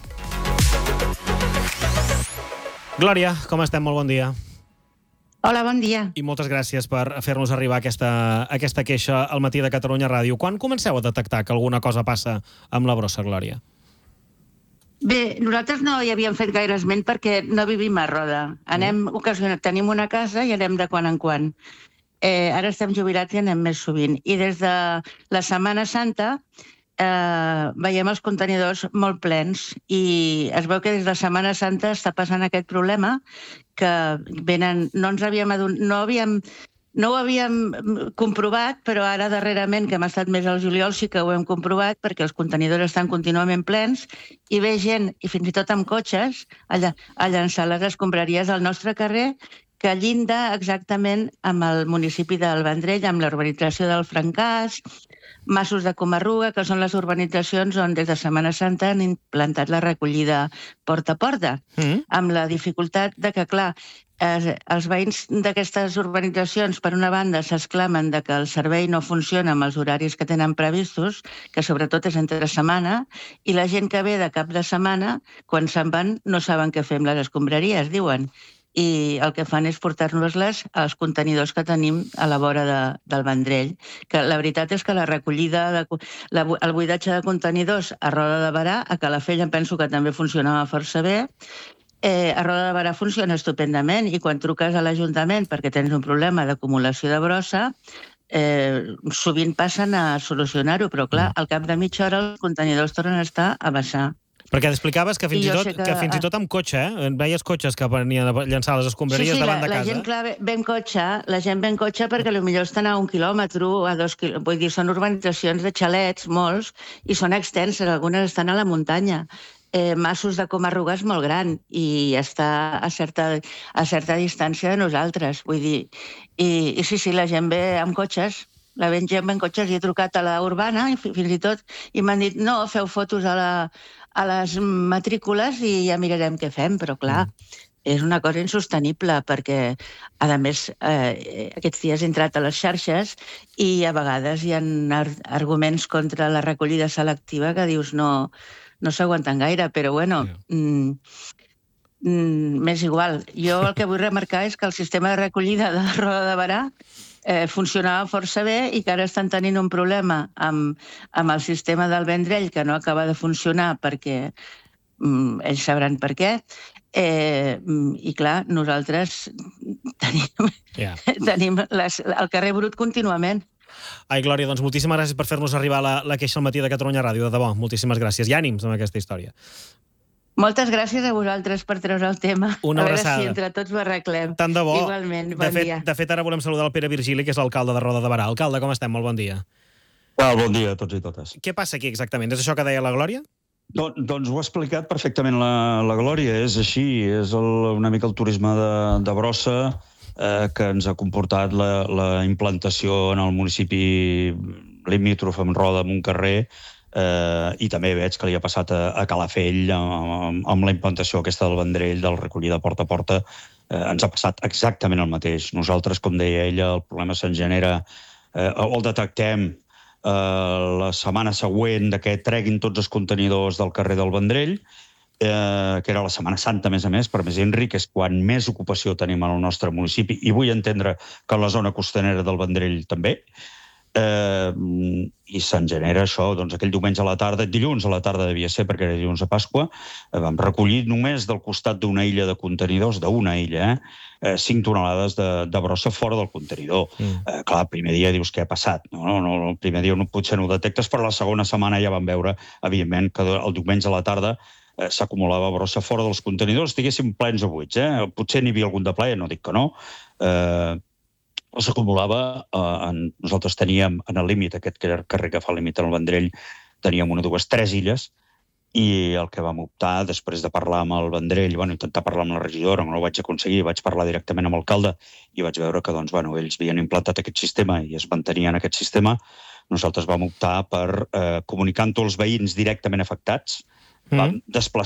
Glòria, com estem? Molt bon dia.
Hola, bon dia.
I moltes gràcies per fer-nos arribar aquesta queixa al matí de Catalunya Ràdio. Quan comenceu a detectar que alguna cosa passa amb la brossa, Glòria?
Bé, nosaltres no hi havíem fet gaire esment perquè no vivim a Roda. Tenim una casa i anem de quan en quan. Ara estem jubilats i anem més sovint. I des de la Setmana Santa veiem els contenidors molt plens i es veu que des de la Setmana Santa està passant aquest problema que venen, no ho havíem comprovat, però ara darrerament, que hem estat més al juliol, sí que ho hem comprovat perquè els contenidors estan contínuament plens i ve gent, i fins i tot amb cotxes, a llançar les escombraries al nostre carrer que llinda exactament amb el municipi del Vendrell, amb la urbanització del Francàs, Masos de Comarruga, que són les urbanitzacions on des de Setmana Santa han implantat la recollida porta a porta, amb la dificultat de que, clar, els veïns d'aquestes urbanitzacions, per una banda, s'exclamen de que el servei no funciona amb els horaris que tenen previstos, que sobretot és entre setmana, i la gent que ve de cap de setmana, quan se'n van, no saben què fer amb les escombraries, diuen. I el que fan és portar-nos-les als contenidors que tenim a la vora del Vendrell. Que la veritat és que la recollida, el buidatge de contenidors a Roda de Berà, a Calafell em penso que també funcionava força bé, a Roda de Berà funciona estupendament i quan truques a l'Ajuntament perquè tens un problema d'acumulació de brossa, sovint passen a solucionar-ho, però clar, al cap de mitja hora els contenidors tornen a estar a vessar.
Perquè explicaves que fins i tot amb cotxe, veies cotxes que venien a llançar les escombraries davant de casa.
Sí, la gent, clar, la gent ve en cotxe perquè potser estan a 1 quilòmetre, a 2 quilòmetres, vull dir, són urbanitzacions de xalets, molts, i són extenses, algunes estan a la muntanya. Masos de Comarruga és molt gran i està a certa distància de nosaltres, vull dir. I sí, la gent ve amb cotxes, la gent ve en cotxes, i he trucat a la urbana, fins i tot, i m'han dit, no, feu fotos a les matrícules i ja mirarem què fem, però clar, és una cosa insostenible perquè, a més, aquests dies he entrat a les xarxes i a vegades hi ha arguments contra la recollida selectiva que dius no s'aguanten gaire, però bueno, m'és igual. Jo el que vull remarcar és que el sistema de recollida de Roda de Berà funcionava força bé i que ara estan tenint un problema amb el sistema del Vendrell que no acaba de funcionar perquè ells sabran per què. I clar, nosaltres tenim el carrer brut contínuament.
Ai, Glòria, doncs moltíssimes gràcies per fer-nos arribar la queixa al matí de Catalunya Ràdio, de debò. Moltíssimes gràcies i ànims amb aquesta història.
Moltes gràcies a vosaltres per treure el tema.
Una abraçada.
A veure si entre tots ho arreglem.
Tant de bo.
Igualment, bon dia.
De fet, ara volem saludar el Pere Virgili, que és l'alcalde de Roda de Berà. Alcalde, com estem? Molt bon dia.
Bon dia a tots i totes.
Què passa aquí exactament? És això que deia la Glòria?
Doncs ho ha explicat perfectament la Glòria. És així, és una mica el turisme de brossa que ens ha comportat la implantació en el municipi limítrof amb Roda, amb un carrer, i també veig que li ha passat a Calafell amb la implantació aquesta del Vendrell, del recollida porta a porta. Ens ha passat exactament el mateix. Nosaltres, com deia ella, el problema se'n genera o el detectem la setmana següent que treguin tots els contenidors del carrer del Vendrell, que era la Setmana Santa, a més, per més Enric, és quan més ocupació tenim al nostre municipi, i vull entendre que en la zona costanera del Vendrell també, i se'n genera això, doncs aquell diumenge a la tarda, dilluns a la tarda devia ser, perquè era dilluns a Pasqua, vam recollir només del costat d'una illa de contenidors, d'una illa, 5 tonelades de brossa fora del contenidor. Clar, el primer dia dius què ha passat. No, el primer dia potser no ho detectes, però la segona setmana ja vam veure, evidentment, que el diumenge a la tarda s'acumulava brossa fora dels contenidors, estiguéssim plens o buits. Potser n'hi havia algun de ple, no dic que no, s'acumulava, nosaltres teníem en el límit, aquest carrer que fa el límit en el Vendrell, teníem 1, 2, 3 illes, i el que vam optar, després de parlar amb el Vendrell, intentar parlar amb la regidora, no ho vaig aconseguir, vaig parlar directament amb l'alcalde, i vaig veure que ells havien implantat aquest sistema i es mantenien aquest sistema. Nosaltres vam optar per comunicar amb tots els veïns directament afectats, vam desplaçar